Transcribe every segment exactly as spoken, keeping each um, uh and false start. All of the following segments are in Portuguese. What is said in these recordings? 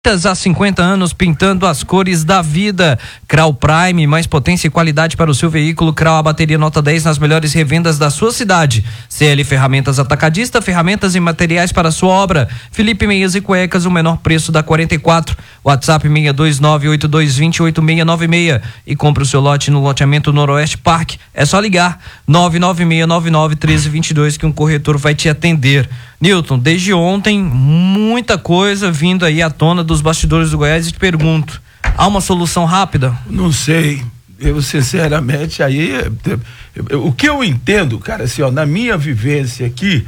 Há cinquenta anos pintando as cores da vida. Crau Prime, mais potência e qualidade para o seu veículo. Crau, a bateria nota dez nas melhores revendas da sua cidade. C L Ferramentas Atacadista, ferramentas e materiais para a sua obra. Felipe Meias e Cuecas, o menor preço da quarenta e quatro. WhatsApp seis dois nove oito dois dois zero oito seis nove seis. E compre o seu lote no loteamento Noroeste Park. É só ligar nove nove seis nove nove um três dois dois que um corretor vai te atender. Nilton, desde ontem, muita coisa vindo aí à tona dos bastidores do Goiás e te pergunto, há uma solução rápida? Não sei, eu sinceramente, aí, o que eu entendo, cara, assim, ó, na minha vivência aqui,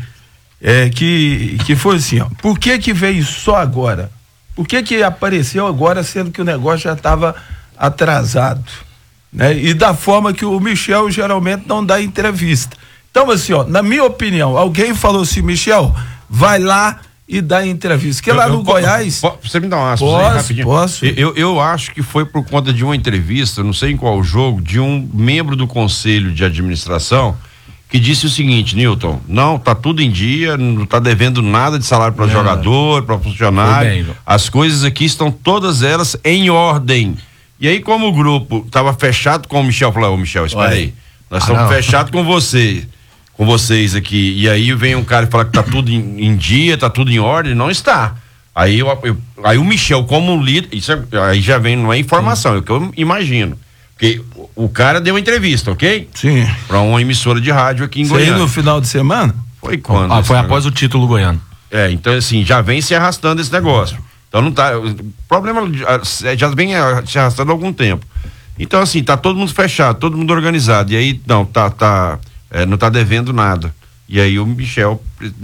é que, que foi assim, ó, por que que veio só agora? Por que que apareceu agora, sendo que o negócio já estava atrasado, né? E da forma que o Michel geralmente não dá entrevista. Então, assim, ó, na minha opinião, alguém falou assim, Michel, vai lá e dá entrevista. Porque eu, lá no eu, Goiás... Posso, você me dá uma aspas posso, aí, rapidinho? Posso. Eu, eu acho que foi por conta de uma entrevista, não sei em qual jogo, de um membro do Conselho de Administração que disse o seguinte, Nilton, não, tá tudo em dia, não tá devendo nada de salário para jogador, para funcionário, bem, as coisas aqui estão todas elas em ordem. E aí, como o grupo tava fechado com o Michel, falou, ô Michel, espera Ué. aí, nós estamos ah, fechados com você. com vocês aqui, e aí vem um cara e fala que tá tudo em, em dia, tá tudo em ordem, não está. Aí, eu, eu, aí o Michel, como líder, isso é, aí já vem uma informação, é o que eu imagino. Porque o, o cara deu uma entrevista, ok? Sim. Pra uma emissora de rádio aqui em Isso Goiânia. Aí no final de semana? Foi quando? Ah, foi após o título goiano. É, então assim, já vem se arrastando esse negócio. Então não tá, o problema já vem se arrastando há algum tempo. Então assim, tá todo mundo fechado, todo mundo organizado, e aí, não, tá, tá... É, não está devendo nada. E aí o Michel,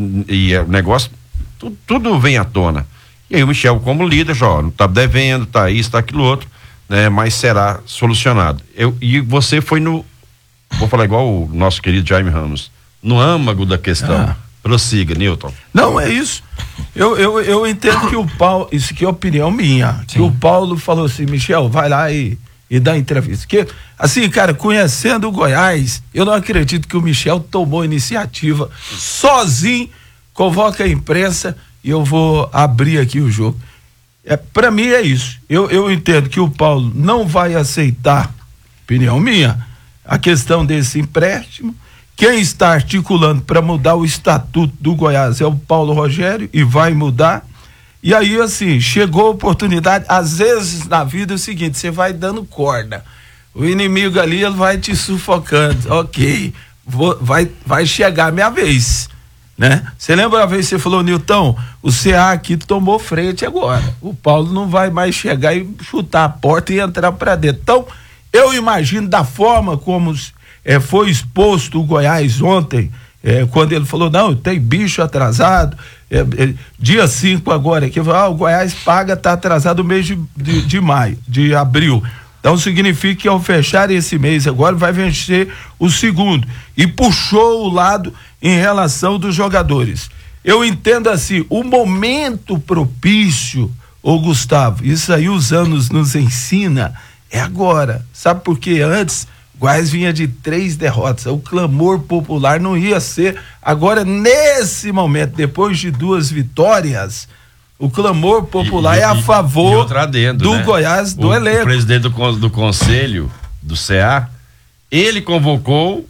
e o negócio, tudo, tudo vem à tona. E aí o Michel, como líder, já, ó, não está devendo, tá isso, tá aquilo outro, né? Mas será solucionado. Eu, e você foi no, vou falar igual o nosso querido Jaime Ramos, no âmago da questão. Ah. Prossiga, Nilton. Não, é isso. Eu, eu, eu entendo que o Paulo, isso aqui é opinião minha, Sim. que o Paulo falou assim, Michel, vai lá e e dar entrevista. Que, assim, cara, conhecendo o Goiás, eu não acredito que o Michel tomou iniciativa sozinho, convoca a imprensa e eu vou abrir aqui o jogo. É, para mim é isso. Eu, eu entendo que o Paulo não vai aceitar, opinião minha, a questão desse empréstimo. Quem está articulando para mudar o estatuto do Goiás é o Paulo Rogério e vai mudar. E aí, assim, chegou a oportunidade, às vezes na vida é o seguinte, você vai dando corda, o inimigo ali, ele vai te sufocando, ok, vou, vai, vai chegar a minha vez, né? Você lembra a vez que você falou, Nilton, o C A aqui tomou frente agora, o Paulo não vai mais chegar e chutar a porta e entrar para dentro. Então, eu imagino da forma como é, foi exposto o Goiás ontem, é, quando ele falou, não, tem bicho atrasado, É, é, dia cinco agora, que ah, o Goiás paga, tá atrasado o mês de, de, de maio, de abril. Então significa que ao fechar esse mês agora vai vencer o segundo. E puxou o lado em relação dos jogadores. Eu entendo assim, o momento propício, ô Gustavo, isso aí os anos nos ensina, é agora. Sabe por quê? Antes Goiás vinha de três derrotas, o clamor popular não ia ser, agora nesse momento, depois de duas vitórias, o clamor popular e, e, é a favor adendo, do né? Goiás, do o, elenco. O presidente do, do conselho, do C A, ele convocou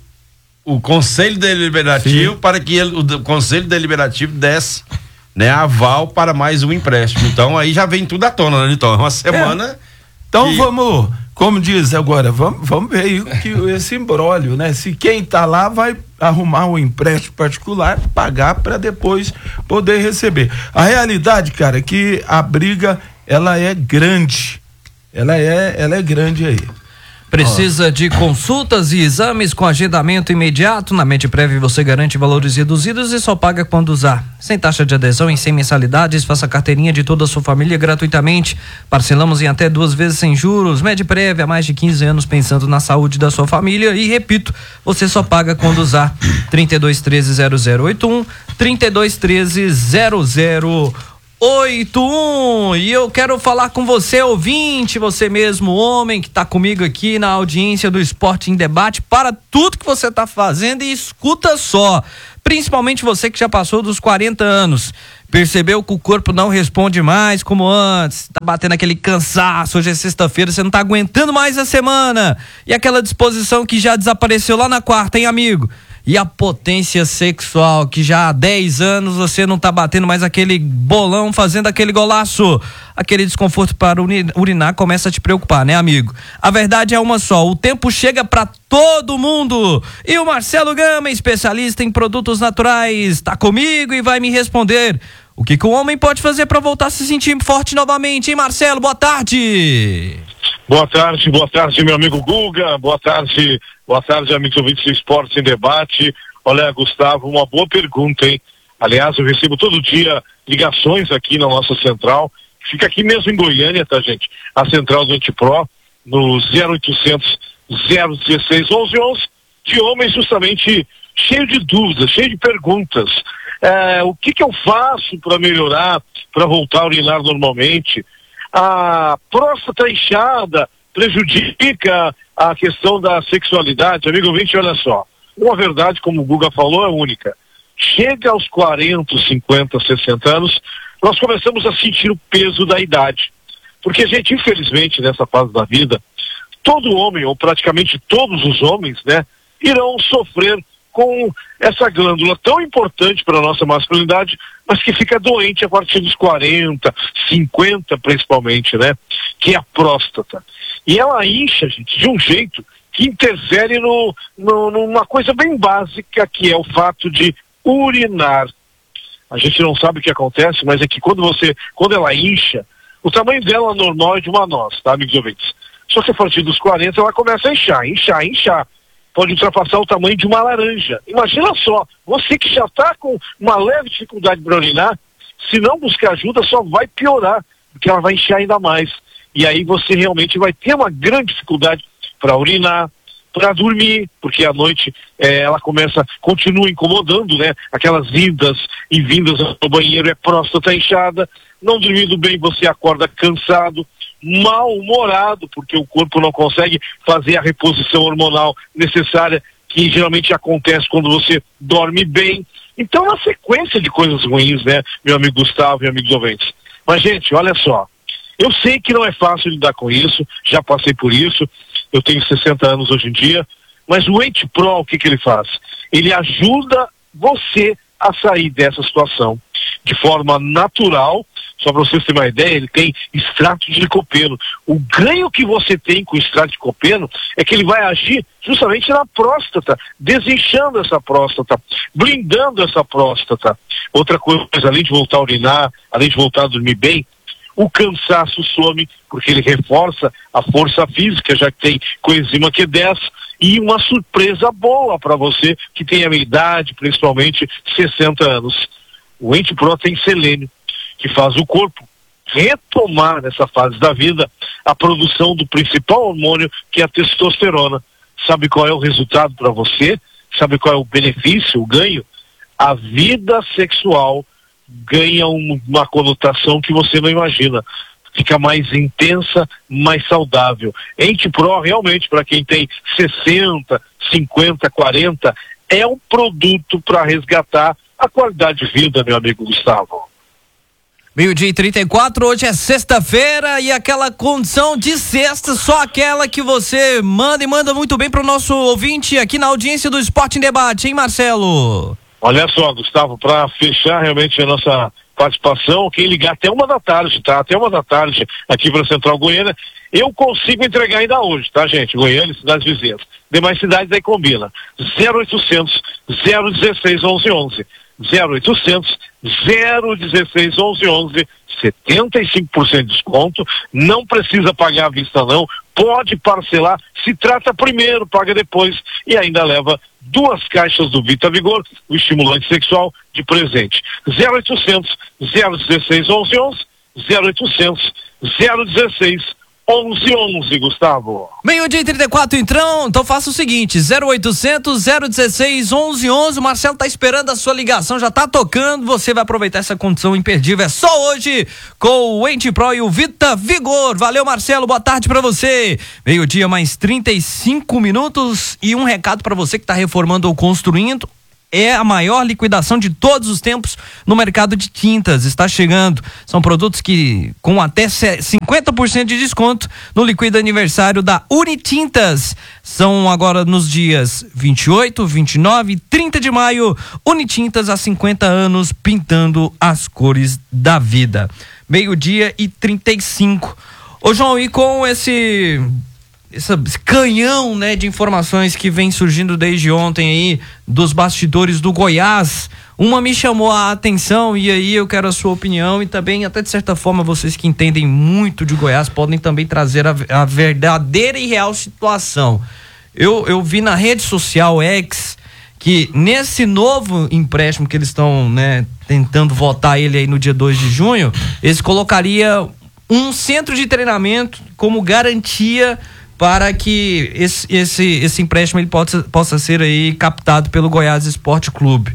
o Conselho Deliberativo Sim. para que ele, o Conselho Deliberativo desse, né, aval para mais um empréstimo. Então aí já vem tudo à tona, né? Então é uma semana... É. Então que... vamos... Como diz agora, vamos, vamos ver aí que, esse imbróglio, né? Se quem tá lá vai arrumar um empréstimo particular, pagar para depois poder receber. A realidade, cara, é que a briga, ela é grande. Ela é, ela é grande aí. Precisa de consultas e exames com agendamento imediato? Na Medprev você garante valores reduzidos e só paga quando usar. Sem taxa de adesão e sem mensalidades, faça carteirinha de toda a sua família gratuitamente. Parcelamos em até duas vezes sem juros. Medprev há mais de quinze anos pensando na saúde da sua família e, repito, você só paga quando usar. trinta e dois, treze, zero zero oito um, trinta e dois, treze, zero zero oito um. E eu quero falar com você, ouvinte, você mesmo, homem, que tá comigo aqui na audiência do Esporte em Debate, para tudo que você tá fazendo e escuta só, principalmente você que já passou dos quarenta anos. Percebeu que o corpo não responde mais como antes, tá batendo aquele cansaço, hoje é sexta-feira, você não tá aguentando mais a semana. E aquela disposição que já desapareceu lá na quarta, hein, amigo? E a potência sexual, que já há dez anos você não tá batendo mais aquele bolão, fazendo aquele golaço. Aquele desconforto para urinar começa a te preocupar, né, amigo? A verdade é uma só, o tempo chega para todo mundo. E o Marcelo Gama, especialista em produtos naturais, tá comigo e vai me responder o que que o homem pode fazer para voltar a se sentir forte novamente, hein, Marcelo? Boa tarde. Boa tarde, boa tarde, meu amigo Guga, boa tarde, boa tarde, amigos ouvintes do Esportes em Debate. Olha, Gustavo, uma boa pergunta, hein? Aliás, eu recebo todo dia ligações aqui na nossa central, fica aqui mesmo em Goiânia, tá, gente? A central do Antipro, no zero oitocentos, zero dezesseis, onze onze, de homens justamente cheio de dúvidas, cheio de perguntas. É, o que que eu faço para melhorar, para voltar a urinar normalmente? A próstata inchada prejudica a questão da sexualidade. Amigo ouvinte, olha só, uma verdade, como o Guga falou, é única. Chega aos quarenta, cinquenta, sessenta anos, nós começamos a sentir o peso da idade. Porque, gente, infelizmente, nessa fase da vida, todo homem, ou praticamente todos os homens, né, irão sofrer com essa glândula tão importante para a nossa masculinidade, mas que fica doente a partir dos quarenta, cinquenta principalmente, né? Que é a próstata. E ela incha, gente, de um jeito que interfere no, no, numa coisa bem básica, que é o fato de urinar. A gente não sabe o que acontece, mas é que quando você, quando ela incha, o tamanho dela normal é de uma noz, tá, amigos ouvintes? Só que a partir dos quarenta ela começa a inchar, inchar, inchar. Pode ultrapassar o tamanho de uma laranja. Imagina só, você que já está com uma leve dificuldade para urinar, se não buscar ajuda, só vai piorar, porque ela vai inchar ainda mais. E aí você realmente vai ter uma grande dificuldade para urinar, para dormir, porque à noite eh, ela começa, continua incomodando, né? Aquelas idas e vindas ao banheiro, é próstata inchada, não dormindo bem, você acorda cansado, mal-humorado, porque o corpo não consegue fazer a reposição hormonal necessária, que geralmente acontece quando você dorme bem. Então, uma sequência de coisas ruins, né, meu amigo Gustavo e amigos ouvintes. Mas, gente, olha só, eu sei que não é fácil lidar com isso, já passei por isso, eu tenho sessenta anos hoje em dia, mas o Antipro, o que que ele faz? Ele ajuda você a sair dessa situação de forma natural. Só para vocês terem uma ideia, ele tem extrato de licopeno. O ganho que você tem com o extrato de licopeno é que ele vai agir justamente na próstata, desinchando essa próstata, blindando essa próstata. Outra coisa, além de voltar a urinar, além de voltar a dormir bem, o cansaço some, porque ele reforça a força física, já que tem coenzima Q dez, e uma surpresa boa para você que tem a minha idade, principalmente sessenta anos. O Antipro tem selênio, que faz o corpo retomar nessa fase da vida a produção do principal hormônio, que é a testosterona. Sabe qual é o resultado para você? Sabe qual é o benefício, o ganho? A vida sexual ganha um, uma conotação que você não imagina. Fica mais intensa, mais saudável. Antipro, realmente, para quem tem sessenta, cinquenta, quarenta, é um produto para resgatar a qualidade de vida, meu amigo Gustavo. Meio-dia e trinta e quatro, hoje é sexta-feira e aquela condição de sexta, só aquela que você manda e manda muito bem pro nosso ouvinte aqui na audiência do Esporte em Debate, hein, Marcelo? Olha só, Gustavo, para fechar realmente a nossa participação, quem ligar até uma da tarde, tá? Até uma da tarde aqui para Central Goiânia, eu consigo entregar ainda hoje, tá, gente? Goiânia e cidades vizinhas. Demais cidades aí combina. zero oitocentos, zero dezesseis, onze onze. zero oitocentos, zero dezesseis, onze onze, setenta e cinco por cento de desconto, não precisa pagar à vista não, pode parcelar, se trata primeiro, paga depois, e ainda leva duas caixas do Vita Vigor, o estimulante sexual, de presente. zero oitocentos, zero dezesseis, onze onze, zero oitocentos, zero dezesseis, onze onze, Gustavo. Meio-dia e trinta e quatro, então, então faça o seguinte, zero oitocentos, zero dezesseis, onze onze, o Marcelo tá esperando a sua ligação, já tá tocando, você vai aproveitar essa condição imperdível, é só hoje com o Antipro e o Vita Vigor. Valeu, Marcelo, boa tarde pra você. Meio-dia mais trinta e cinco minutos e um recado pra você que tá reformando ou construindo. é a maior liquidação de todos os tempos no mercado de tintas. Está chegando. São produtos que com até cinquenta por cento de desconto no Liquida Aniversário da Unitintas. São agora nos dias vinte e oito, vinte e nove e trinta de maio. Unitintas há cinquenta anos pintando as cores da vida. Meio-dia e trinta e cinco. Ô João, e com esse... esse canhão, né, de informações que vem surgindo desde ontem aí dos bastidores do Goiás, uma me chamou a atenção e aí eu quero a sua opinião e também até de certa forma vocês que entendem muito de Goiás podem também trazer a, a verdadeira e real situação. Eu, eu vi na rede social X que nesse novo empréstimo que eles estão, né, tentando votar ele aí no dia dois de junho, eles colocariam um centro de treinamento como garantia para que esse, esse, esse empréstimo ele possa, possa ser aí captado pelo Goiás Esporte Clube.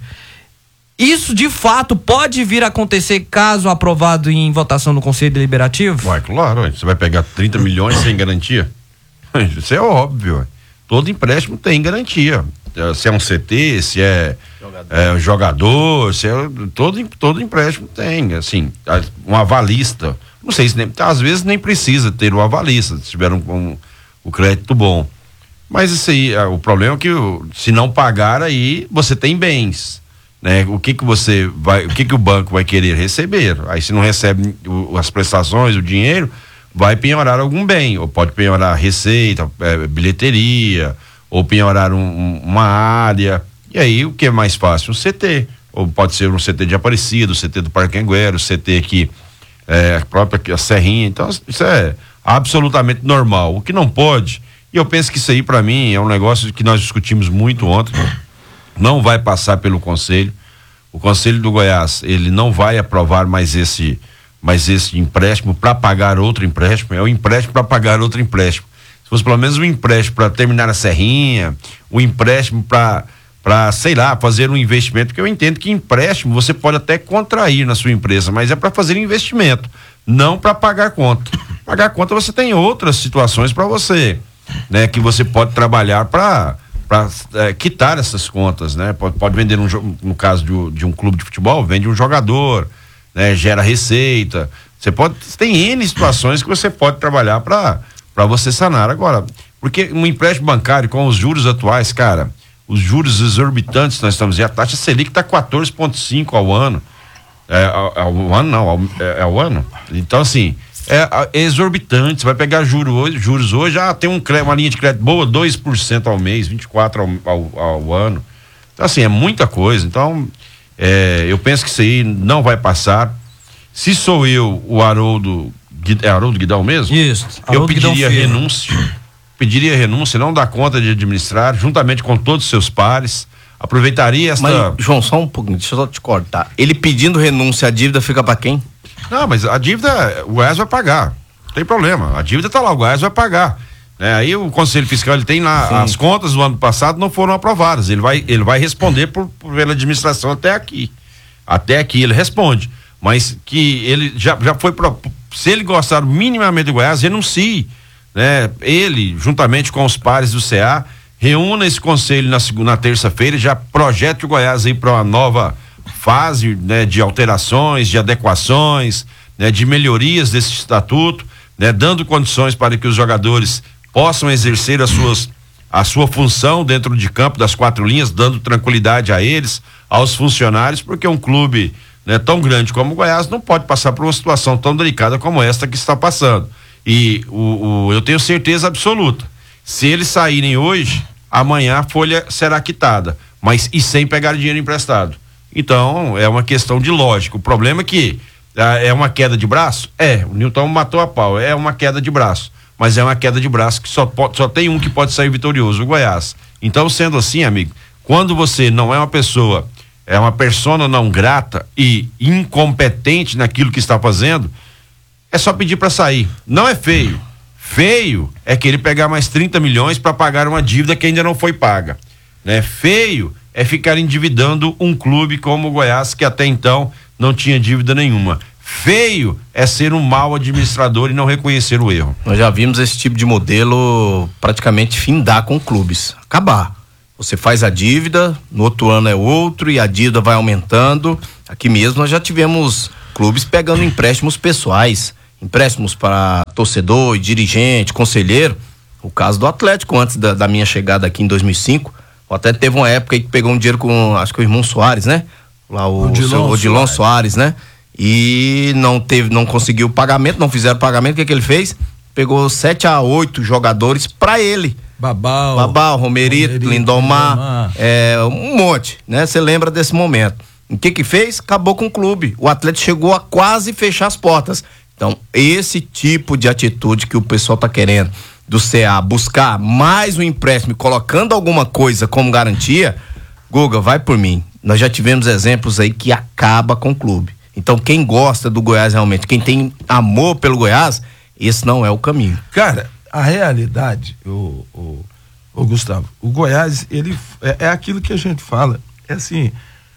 Isso de fato pode vir a acontecer caso aprovado em votação no Conselho Deliberativo? Ué, claro, ué. Você vai pegar trinta milhões sem garantia? Isso é óbvio. Ué. Todo empréstimo tem garantia. Se é um C T, se é jogador, é, jogador se é, todo, todo empréstimo tem, assim, um avalista. Não sei se nem, às vezes nem precisa ter um avalista, se tiver um, um o crédito bom. Mas isso aí, o problema é que se não pagar aí, você tem bens, né? O que que você vai, o que que o banco vai querer receber? Aí se não recebe o, as prestações, o dinheiro, vai penhorar algum bem, ou pode penhorar a receita, é, bilheteria, ou penhorar um, um, uma área, e aí o que é mais fácil? Um C T, ou pode ser um C T de Aparecida, o C T do Parque Anguera, o C T aqui, é, a própria a Serrinha, então isso é absolutamente normal. O que não pode, e eu penso que isso aí para mim é um negócio que nós discutimos muito ontem, não vai passar pelo Conselho. O Conselho do Goiás, ele não vai aprovar mais esse mais esse empréstimo para pagar outro empréstimo, é o empréstimo para pagar outro empréstimo. Se fosse pelo menos um empréstimo para terminar a Serrinha, um empréstimo para para, sei lá, fazer um investimento, porque eu entendo que empréstimo você pode até contrair na sua empresa, mas é para fazer investimento, não para pagar conta. Pagar conta você tem outras situações para você, né, que você pode trabalhar para para é, quitar essas contas, né? Pode, pode vender um, no caso de, de um clube de futebol, vende um jogador, né, gera receita. Você pode, tem N situações que você pode trabalhar para para você sanar. Agora, porque um empréstimo bancário com os juros atuais, cara, os juros exorbitantes que nós estamos vendo, a taxa Selic está quatorze vírgula cinco ao ano. É, ao, ao ano não, ao, é, é ao ano. Então, assim, é, é exorbitante. Você vai pegar juros hoje, juros hoje, ah, tem um, uma linha de crédito boa, dois por cento ao mês, vinte e quatro por cento ao, ao, ao ano. Então, assim, é muita coisa. Então, é, eu penso que isso aí não vai passar. Se sou eu, o Haroldo, é Haroldo Guidão mesmo? Isso. Eu pediria renúncia. Pediria renúncia, não dá conta de administrar, juntamente com todos os seus pares. Aproveitaria essa. Mas, João, só um pouquinho, deixa eu só te cortar. Ele pedindo renúncia, a dívida fica para quem? Não, mas a dívida, o Goiás vai pagar. Não tem problema. A dívida tá lá, o Goiás vai pagar. É, aí o Conselho Fiscal, ele tem lá, sim, as contas do ano passado não foram aprovadas. Ele vai, ele vai responder por, por, pela administração até aqui. Até aqui ele responde. Mas que ele já, já foi. Pro, se ele gostar minimamente do Goiás, renuncie. Né? Ele, juntamente com os pares do C A, reúna esse conselho na segunda, na terça-feira, já projete o Goiás aí para uma nova fase, né, de alterações, de adequações, né, de melhorias desse estatuto, né, dando condições para que os jogadores possam exercer as suas, a sua função dentro de campo das quatro linhas, dando tranquilidade a eles, aos funcionários, porque um clube, né, tão grande como o Goiás não pode passar por uma situação tão delicada como esta que está passando. E o, o, eu tenho certeza absoluta, se eles saírem hoje, amanhã a folha será quitada, mas e sem pegar dinheiro emprestado. Então é uma questão de lógica. O problema é que ah, é uma queda de braço? É, o Nilton matou a pau, é uma queda de braço, mas é uma queda de braço que só, pode, só tem um que pode sair vitorioso, o Goiás. Então, sendo assim, amigo, quando você não é uma pessoa, é uma persona não grata e incompetente naquilo que está fazendo, é só pedir para sair. Não é feio. Feio é que ele pegar mais trinta milhões para pagar uma dívida que ainda não foi paga, né? Feio é ficar endividando um clube como o Goiás, que até então não tinha dívida nenhuma. Feio é ser um mau administrador e não reconhecer o erro. Nós já vimos esse tipo de modelo praticamente findar com clubes, acabar. Você faz a dívida, no outro ano é outro e a dívida vai aumentando. Aqui mesmo nós já tivemos clubes pegando empréstimos pessoais, empréstimos para torcedor, dirigente, conselheiro. O caso do Atlético, antes da, da minha chegada aqui em dois mil e cinco, até teve uma época aí que pegou um dinheiro com, acho que o irmão Soares, né? Lá o Odilon, Odilon Soares, né? E não teve, não conseguiu o pagamento, não fizeram o pagamento. O que que ele fez? Pegou sete a oito jogadores para ele. Babal, Babal, Romerito, Romerito Lindomar, Lindomar. É, um monte, né? Você lembra desse momento. O que que fez? Acabou com o clube. O Atlético chegou a quase fechar as portas. Então, esse tipo de atitude que o pessoal tá querendo do C A, buscar mais um empréstimo, colocando alguma coisa como garantia, Guga, vai por mim. Nós já tivemos exemplos aí que acaba com o clube. Então, quem gosta do Goiás realmente, quem tem amor pelo Goiás, esse não é o caminho. Cara, a realidade, o, o, o Gustavo, o Goiás, ele é, é aquilo que a gente fala, é assim,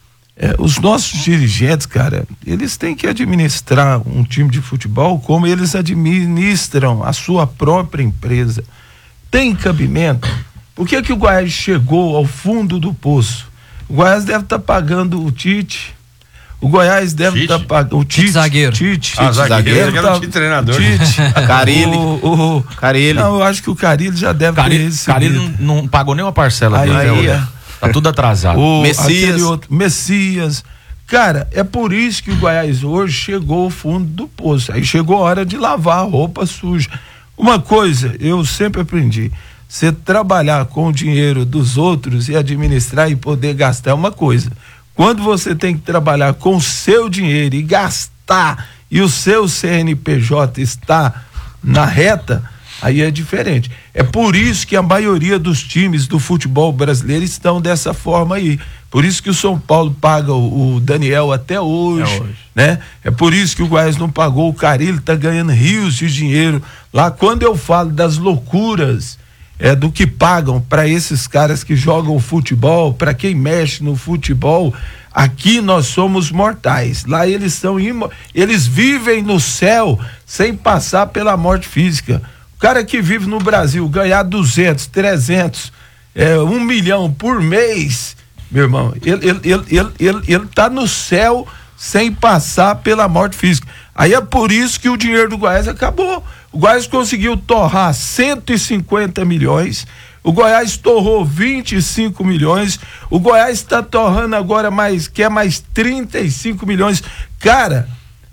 é, os nossos dirigentes, cara, eles têm que administrar um time de futebol como eles administram a sua própria empresa. Tem cabimento? Por que que o Goiás chegou ao fundo do poço? O Goiás deve estar tá pagando o Tite. O Goiás deve estar tá pagando o Tite, zagueiro. Tite, ah, zagueiro, zagueiro tá, treinador. Tite, Carilli, o, o, Carilli. Não, eu acho que o Carilli já deve Carilli, ter recebido. Carilli não, não pagou nenhuma parcela aí, dele. Aí, tá tudo atrasado. O Messias. Outro, Messias. Cara, é por isso que o Goiás hoje chegou ao fundo do poço. Aí chegou a hora de lavar a roupa suja. Uma coisa, eu sempre aprendi. Você trabalhar com o dinheiro dos outros e administrar e poder gastar é uma coisa. Quando você tem que trabalhar com o seu dinheiro e gastar e o seu C N P J está na reta, aí é diferente. É por isso que a maioria dos times do futebol brasileiro estão dessa forma aí. Por isso que o São Paulo paga o, o Daniel até hoje, é hoje, né? É por isso que o Goiás não pagou o Carilli, tá ganhando rios de dinheiro. Lá, quando eu falo das loucuras é do que pagam para esses caras que jogam futebol, para quem mexe no futebol, aqui nós somos mortais. Lá eles são imo... eles vivem no céu sem passar pela morte física. O cara que vive no Brasil ganhar duzentos, trezentos, é, um milhão por mês, meu irmão, ele, ele, ele, ele, ele, ele tá no céu sem passar pela morte física. Aí é por isso que o dinheiro do Goiás acabou. O Goiás conseguiu torrar cento e cinquenta milhões, o Goiás torrou vinte e cinco milhões, o Goiás está torrando agora mais, quer mais trinta e cinco milhões. Cara,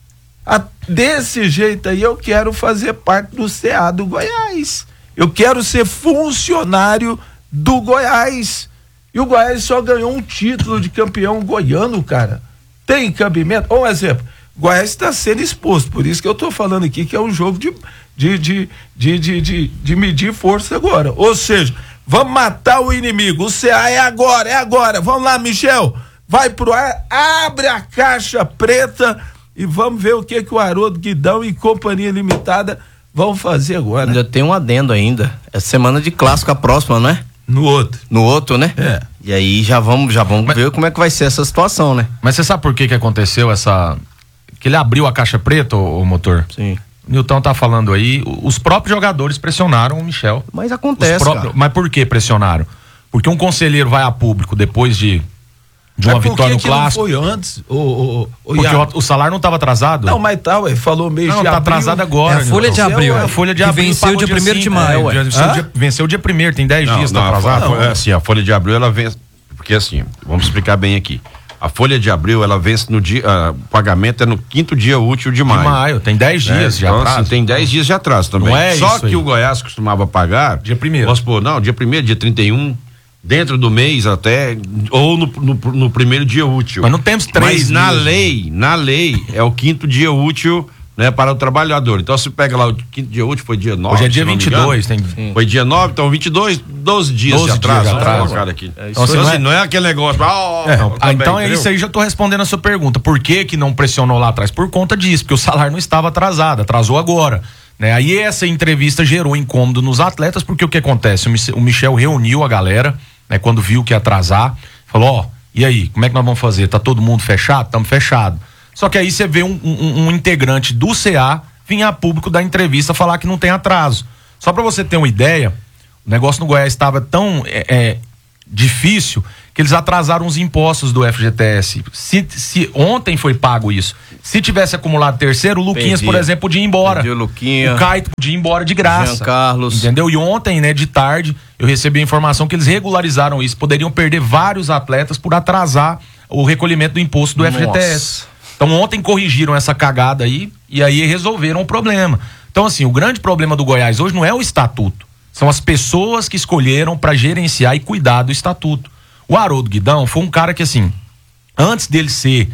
a, desse jeito aí eu quero fazer parte do C A do Goiás. Eu quero ser funcionário do Goiás. E o Goiás só ganhou um título de campeão goiano, cara. Tem cabimento? Um exemplo. O Goiás está sendo exposto, por isso que eu estou falando aqui que é um jogo de, de, de, de, de, de, de medir força agora. Ou seja, vamos matar o inimigo. O C A é agora, é agora. Vamos lá, Michel. Vai pro ar, abre a caixa preta e vamos ver o que que o Haroldo Guidão e Companhia Limitada vão fazer agora. Ainda tem um adendo ainda. É semana de clássico a próxima, não é? No outro. No outro, né? É. E aí já vamos, já vamos Mas... ver como é que vai ser essa situação, né? Mas você sabe por que que aconteceu essa... que ele abriu a caixa preta, o, o motor? Sim. O Nilton tá falando aí, os próprios jogadores pressionaram o Michel. Mas acontece, próprios, Mas por que pressionaram? Porque um conselheiro vai a público depois de, de uma mas vitória no que clássico. Não foi antes? O, o, o, Porque o, o salário não estava atrasado? Não, mas tal, ele falou mês não, de tá abril. atrasado agora. É a folha de abril. É a folha de que abril. venceu dia primeiro de maio. É, venceu, dia, venceu dia primeiro, tem dez dias, tá atrasado. Não, é assim, a folha de abril ela vence, porque assim, vamos explicar bem aqui. A folha de abril, ela vence no dia, uh, o pagamento é no quinto dia útil de maio. De maio, tem dez dias é, de então, atraso. Assim, tem dez dias de atraso também. Não é Só isso que aí. o Goiás costumava pagar. Dia primeiro. Vamos supor, não, dia primeiro, dia trinta e um, dentro do mês até, ou no, no, no primeiro dia útil. Mas não temos três Mas na dias. lei, na lei, é o quinto dia útil, né, para o trabalhador. Então se pega lá o quinto dia útil, foi dia nove. Hoje é dia vinte e dois, tem. Sim. Foi dia nove, então vinte e dois, doze dias doze de atraso. dias de atraso. Cara aqui. É então, isso assim, aí. não é aquele negócio. Oh, É, também, ah, então é entendeu? isso aí, já tô respondendo a sua pergunta. Por que que não pressionou lá atrás? Por conta disso, porque o salário não estava atrasado, atrasou agora. Né? Aí essa entrevista gerou incômodo nos atletas, porque o que acontece? O Michel reuniu a galera, né, quando viu que ia atrasar, falou, ó, e aí, como é que nós vamos fazer? Tá todo mundo fechado? Estamos fechados. Só que aí você vê um, um, um integrante do C A vir a público da entrevista falar que não tem atraso. Só para você ter uma ideia, o negócio no Goiás estava tão é, é, difícil que eles atrasaram os impostos do F G T S. Se, se ontem foi pago isso, se tivesse acumulado terceiro, o Luquinhas, Perdi. por exemplo, podia ir embora. Perdi o Luquinha. O Caio podia ir embora de graça. Jean Carlos. Entendeu? E ontem, né, de tarde, eu recebi a informação que eles regularizaram isso. Poderiam perder vários atletas por atrasar o recolhimento do imposto do F G T S. Nossa. Então ontem corrigiram essa cagada aí e aí resolveram o problema. Então assim, o grande problema do Goiás hoje não é o estatuto, são as pessoas que escolheram para gerenciar e cuidar do estatuto. O Haroldo Guidão foi um cara que assim, antes dele ser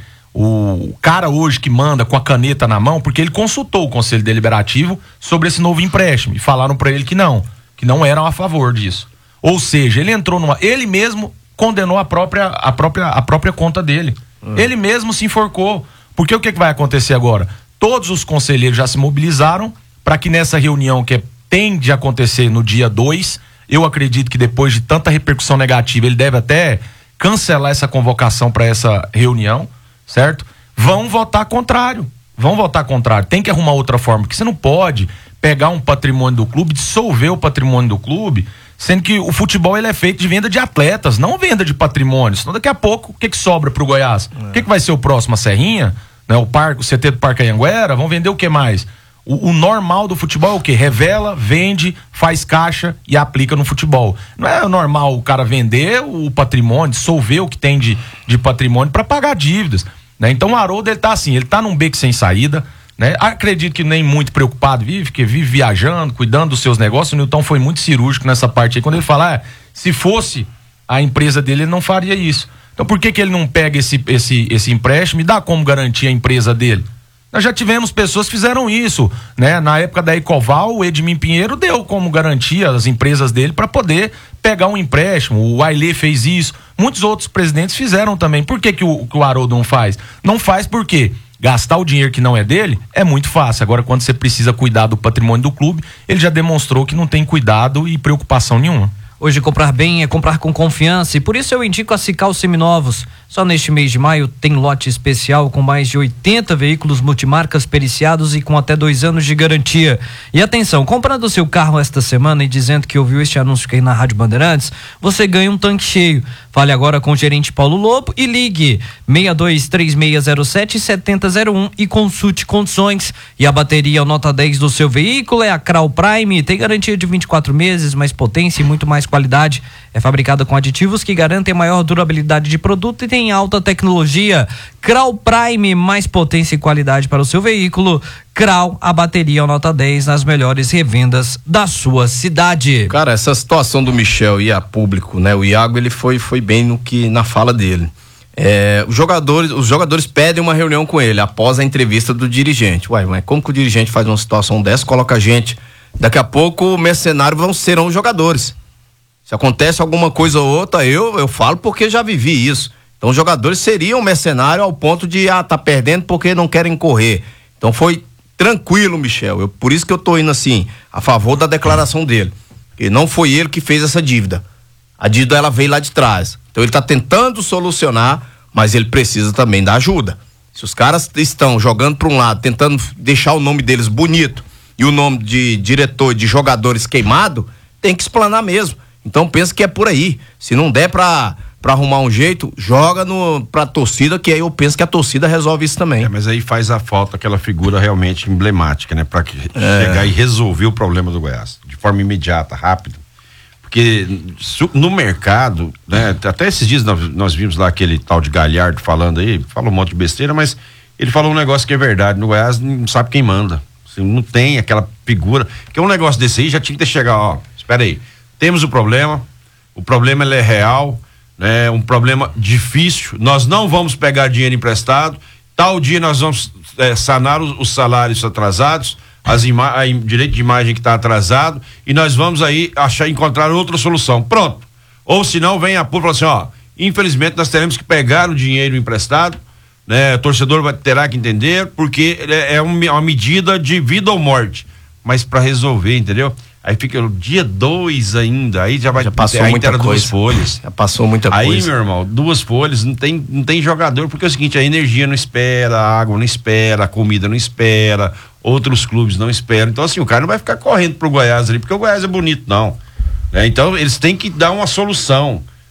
o cara hoje que manda com a caneta na mão, porque ele consultou o Conselho Deliberativo sobre esse novo empréstimo e falaram para ele que não, que não eram a favor disso. Ou seja, ele entrou numa, ele mesmo condenou a própria a própria a própria conta dele. Hum. Ele mesmo se enforcou. Porque o que, que vai acontecer agora? Todos os conselheiros já se mobilizaram para que nessa reunião que tem de acontecer no dia dois, eu acredito que depois de tanta repercussão negativa, ele deve até cancelar essa convocação para essa reunião, certo? Vão votar contrário. Vão votar contrário. Tem que arrumar outra forma, porque você não pode pegar um patrimônio do clube, dissolver o patrimônio do clube, sendo que o futebol ele é feito de venda de atletas, não venda de patrimônio. Senão daqui a pouco, o que que sobra pro Goiás? É. O que que vai ser o próximo? A Serrinha? Né? O, parque, o C T do Parque Anhanguera? Vão vender o que mais? O, o normal do futebol é o quê? Revela, vende, faz caixa e aplica no futebol. Não é normal o cara vender o patrimônio, dissolver o que tem de, de patrimônio para pagar dívidas. Né? Então o Haroldo, ele tá assim, ele tá num beco sem saída, né? Acredito que nem muito preocupado vive, porque vive viajando, cuidando dos seus negócios. O Nilton foi muito cirúrgico nessa parte aí, quando ele fala, ah, se fosse a empresa dele, ele não faria isso. Então por que que ele não pega esse, esse, esse empréstimo e dá como garantia a empresa dele? Nós já tivemos pessoas que fizeram isso, né? Na época da Ecoval, o Edmin Pinheiro deu como garantia as empresas dele para poder pegar um empréstimo. O Ailê fez isso, muitos outros presidentes fizeram também. Por que que o, que o Haroldo não faz? Não faz por quê? Gastar o dinheiro que não é dele é muito fácil. Agora, quando você precisa cuidar do patrimônio do clube, ele já demonstrou que não tem cuidado e preocupação nenhuma. Hoje comprar bem é comprar com confiança e por isso eu indico a Cical Seminovos. Só neste mês de maio tem lote especial com mais de oitenta veículos multimarcas periciados e com até dois anos de garantia. E atenção, comprando o seu carro esta semana e dizendo que ouviu este anúncio aqui na Rádio Bandeirantes, você ganha um tanque cheio. Fale agora com o gerente Paulo Lobo e ligue seis dois três seis zero sete sete zero zero um e consulte condições. E a bateria nota dez do seu veículo é a Crau Prime, tem garantia de vinte e quatro meses, mais potência e muito mais qualidade. É fabricada com aditivos que garantem maior durabilidade de produto e tem alta tecnologia. Crau Prime, mais potência e qualidade para o seu veículo. Crau, a bateria nota dez nas melhores revendas da sua cidade. Cara, essa situação do Michel e a público, né? O Iago, ele foi, foi bem no que, na fala dele. É, os jogadores, os jogadores pedem uma reunião com ele após a entrevista do dirigente. Ué, mas como que o dirigente faz uma situação dessa, coloca a gente, daqui a pouco o mercenário vão serão os jogadores. Se acontece alguma coisa ou outra, eu, eu falo porque já vivi isso. Então os jogadores seriam mercenários ao ponto de, ah, tá perdendo porque não querem correr. Então foi tranquilo, Michel. Eu, por isso que eu tô indo assim, a favor da declaração dele. Porque não foi ele que fez essa dívida. A dívida, ela veio lá de trás. Então ele tá tentando solucionar, mas ele precisa também da ajuda. Se os caras estão jogando para um lado, tentando deixar o nome deles bonito e o nome de diretor, de jogadores queimado, tem que explanar mesmo. Então pensa que é por aí. Se não der pra, pra arrumar um jeito, joga no, pra torcida, que aí eu penso que a torcida resolve isso também. É, mas aí faz a falta aquela figura realmente emblemática, né? Pra que é. chegar e resolver o problema do Goiás, de forma imediata, rápida. Porque no mercado, né? Até esses dias nós, nós vimos lá aquele tal de Galhardo falando aí, fala um monte de besteira, mas ele falou um negócio que é verdade, no Goiás não sabe quem manda. Assim, não tem aquela figura, que um negócio desse aí já tinha que ter chegado, ó, espera aí. Temos o problema, o problema ele é real, né? Um problema difícil, nós não vamos pegar dinheiro emprestado, tal dia nós vamos é, sanar os, os salários atrasados, as ima- a direito de imagem que está atrasado, e nós vamos aí achar, encontrar outra solução, pronto. Ou senão vem a pública e fala assim, ó, infelizmente nós teremos que pegar o dinheiro emprestado, né? O torcedor vai, terá que entender, porque é, é uma, uma medida de vida ou morte, mas para resolver, entendeu? Aí fica o dia dois ainda, aí já vai já passou aí muita coisa. duas folhas. Já passou muita aí, coisa. Aí, meu irmão, duas folhas, não tem, não tem jogador, porque é o seguinte, a energia não espera, a água não espera, a comida não espera, outros clubes não esperam. Então, assim, o cara não vai ficar correndo pro Goiás ali, porque o Goiás é bonito, não. É, então, eles têm que dar uma solução.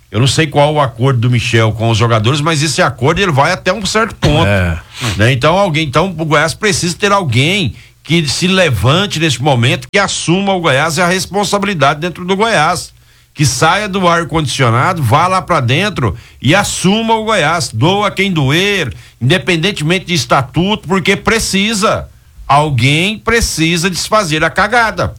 Eu não sei qual o acordo do Michel com os jogadores, mas esse acordo ele vai até um certo ponto. É. Né? Então alguém, então o Goiás precisa ter alguém que se levante neste momento, que assuma o Goiás e a responsabilidade dentro do Goiás. Que saia do ar-condicionado, vá lá pra dentro e assuma o Goiás. Doa quem doer, independentemente de estatuto, porque precisa. Alguém precisa desfazer a cagada.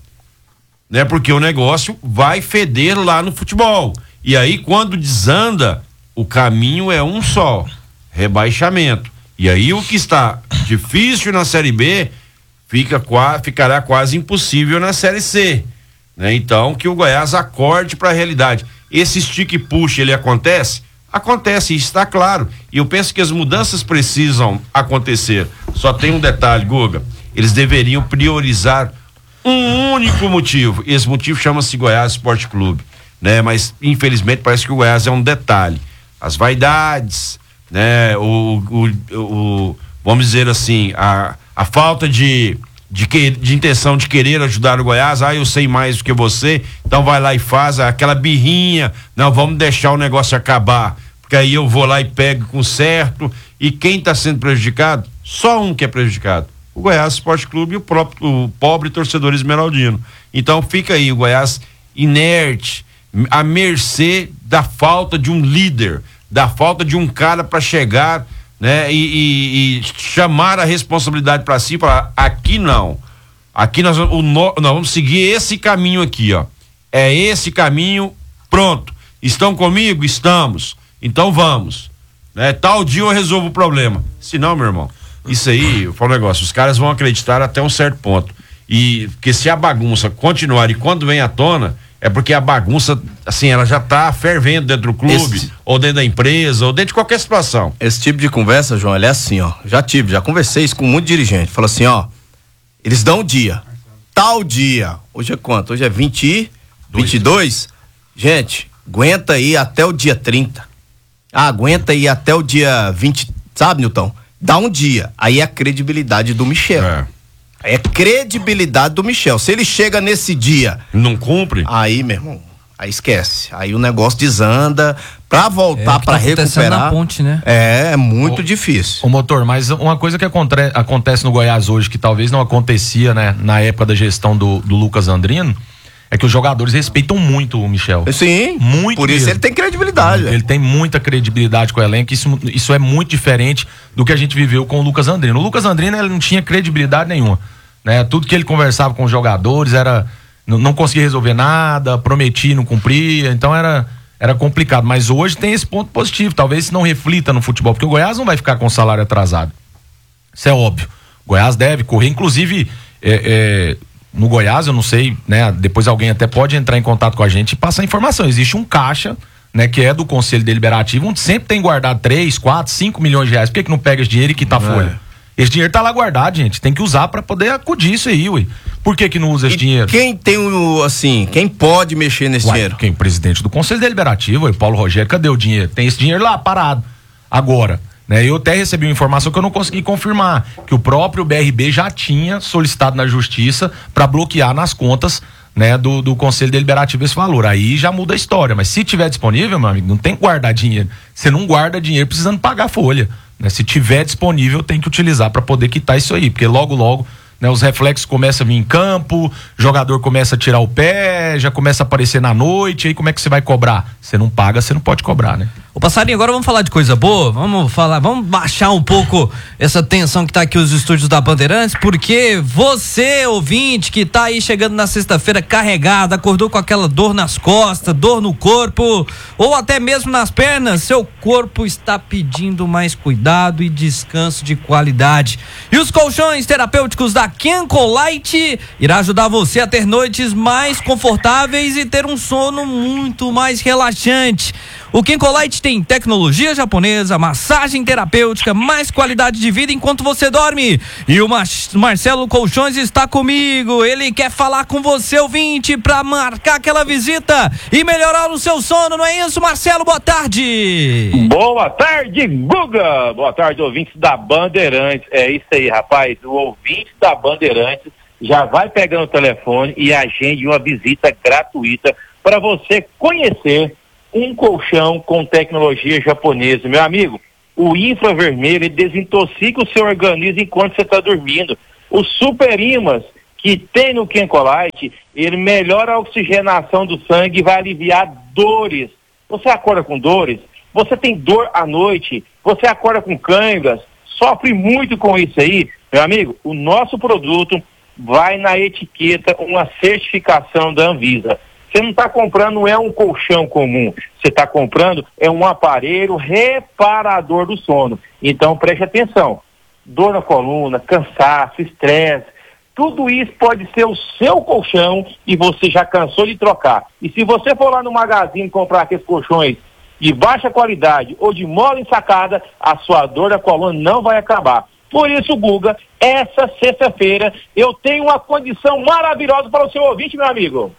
Né? Porque o negócio vai feder lá no futebol. E aí, quando desanda, o caminho é um só: rebaixamento. E aí, o que está difícil na Série B fica, ficará quase impossível na Série C. Né? Então, que o Goiás acorde para a realidade. Esse stick push, ele acontece? Acontece, está claro. E eu penso que as mudanças precisam acontecer. Só tem um detalhe, Guga. Eles deveriam priorizar um único motivo. Esse motivo chama-se Goiás Esporte Clube. Né? Mas, infelizmente, parece que o Goiás é um detalhe. As vaidades, né? o, o, o, vamos dizer assim, a, a falta de... De, que, de intenção de querer ajudar o Goiás. Ah, eu sei mais do que você, então vai lá e faz aquela birrinha. Não, vamos deixar o negócio acabar, porque aí eu vou lá e pego com certo. E quem está sendo prejudicado? Só um que é prejudicado: o Goiás Esporte Clube e o próprio o pobre torcedor esmeraldino. Então fica aí o Goiás inerte, à mercê da falta de um líder, da falta de um cara para chegar, né, e, e, e chamar a responsabilidade para si, para aqui não, aqui nós, o, nós vamos seguir esse caminho aqui, ó, é esse caminho, pronto, estão comigo? Estamos, então vamos, né, tal dia eu resolvo o problema. Se não, meu irmão, isso aí, eu falo um negócio, os caras vão acreditar até um certo ponto, e porque se a bagunça continuar e quando vem à tona, é porque a bagunça, assim, ela já tá fervendo dentro do clube, esse, ou dentro da empresa, ou dentro de qualquer situação. Esse tipo de conversa, João, ele é assim, ó, já tive, já conversei isso com muito dirigente, fala assim, ó, eles dão um dia, tal dia, hoje é quanto? Hoje é vinte, vinte e dois? Gente, aguenta aí até o dia trinta, ah, aguenta aí até o dia vinte, sabe, Nilton? Dá um dia, aí é a credibilidade do Michel. É. É credibilidade do Michel. Se ele chega nesse dia, não cumpre, aí, meu irmão, aí esquece. Aí o negócio desanda. Pra voltar, é, pra tá recuperar. Na ponte, né? É, é muito o, difícil. O motor, mas uma coisa que acontece, acontece no Goiás hoje, que talvez não acontecia, né, na época da gestão do, do Lucas Andrino, é que os jogadores respeitam muito o Michel. Sim, muito por isso mesmo. Ele tem credibilidade. Ele tem muita credibilidade com o elenco, isso, isso é muito diferente do que a gente viveu com o Lucas Andrino. O Lucas Andrino, ele não tinha credibilidade nenhuma, né? Tudo que ele conversava com os jogadores era, não, não conseguia resolver nada, prometia, não cumpria, então era, era complicado. Mas hoje tem esse ponto positivo, talvez isso não reflita no futebol, porque o Goiás não vai ficar com o salário atrasado. Isso é óbvio. O Goiás deve correr, inclusive... É, é, no Goiás, eu não sei, né? Depois alguém até pode entrar em contato com a gente e passar informação. Existe um caixa, né? Que é do Conselho Deliberativo, onde sempre tem guardado três, quatro, cinco milhões de reais. Por que que não pega esse dinheiro e quita a folha? Esse dinheiro tá lá guardado, gente. Tem que usar pra poder acudir isso aí, ué. Por que que não usa esse e dinheiro? Quem tem o, assim, quem pode mexer nesse Ué, dinheiro? Quem? Presidente do Conselho Deliberativo, ué, Paulo Rogério, cadê o dinheiro? Tem esse dinheiro lá parado. Agora, né, eu até recebi uma informação que eu não consegui confirmar, que o próprio B R B já tinha solicitado na justiça para bloquear nas contas, né, do, do Conselho Deliberativo esse valor. Aí já muda a história, mas se tiver disponível, meu amigo, não tem que guardar dinheiro. Você não guarda dinheiro precisando pagar a folha, né? Se tiver disponível, tem que utilizar para poder quitar isso aí, porque logo logo, né, os reflexos começam a vir em campo, jogador começa a tirar o pé, já começa a aparecer na noite, aí como é que você vai cobrar? Você não paga, você não pode cobrar, né? Ô Passarinho, agora vamos falar de coisa boa, vamos falar, vamos baixar um pouco essa tensão que tá aqui os estúdios da Bandeirantes, porque você, ouvinte, que tá aí chegando na sexta-feira carregado, acordou com aquela dor nas costas, dor no corpo, ou até mesmo nas pernas, seu corpo está pedindo mais cuidado e descanso de qualidade. E os colchões terapêuticos da Kencolite irá ajudar você a ter noites mais confortáveis e ter um sono muito mais relaxante. O Kencolite tem tecnologia japonesa, massagem terapêutica, mais qualidade de vida enquanto você dorme. E o Mar- Marcelo Colchões está comigo. Ele quer falar com você, ouvinte, para marcar aquela visita e melhorar o seu sono, não é isso, Marcelo? Boa tarde. Boa tarde, Guga. Boa tarde, ouvintes da Bandeirantes. É isso aí, rapaz. O ouvinte da Bandeirantes já vai pegando o telefone e agende uma visita gratuita para você conhecer um colchão com tecnologia japonesa. Meu amigo, o infravermelho ele desintoxica o seu organismo enquanto você está dormindo. O Super Imas, que tem no Kencolite, ele melhora a oxigenação do sangue e vai aliviar dores. Você acorda com dores? Você tem dor à noite? Você acorda com câimbras? Sofre muito com isso aí? Meu amigo, o nosso produto vai na etiqueta uma certificação da Anvisa. Você não está comprando, não é um colchão comum. Você está comprando é um aparelho reparador do sono. Então preste atenção. Dor na coluna, cansaço, estresse, tudo isso pode ser o seu colchão e você já cansou de trocar. E se você for lá no Magazine comprar aqueles colchões de baixa qualidade ou de mola ensacada, a sua dor da coluna não vai acabar. Por isso, Guga, essa sexta-feira eu tenho uma condição maravilhosa para o seu ouvinte, meu amigo.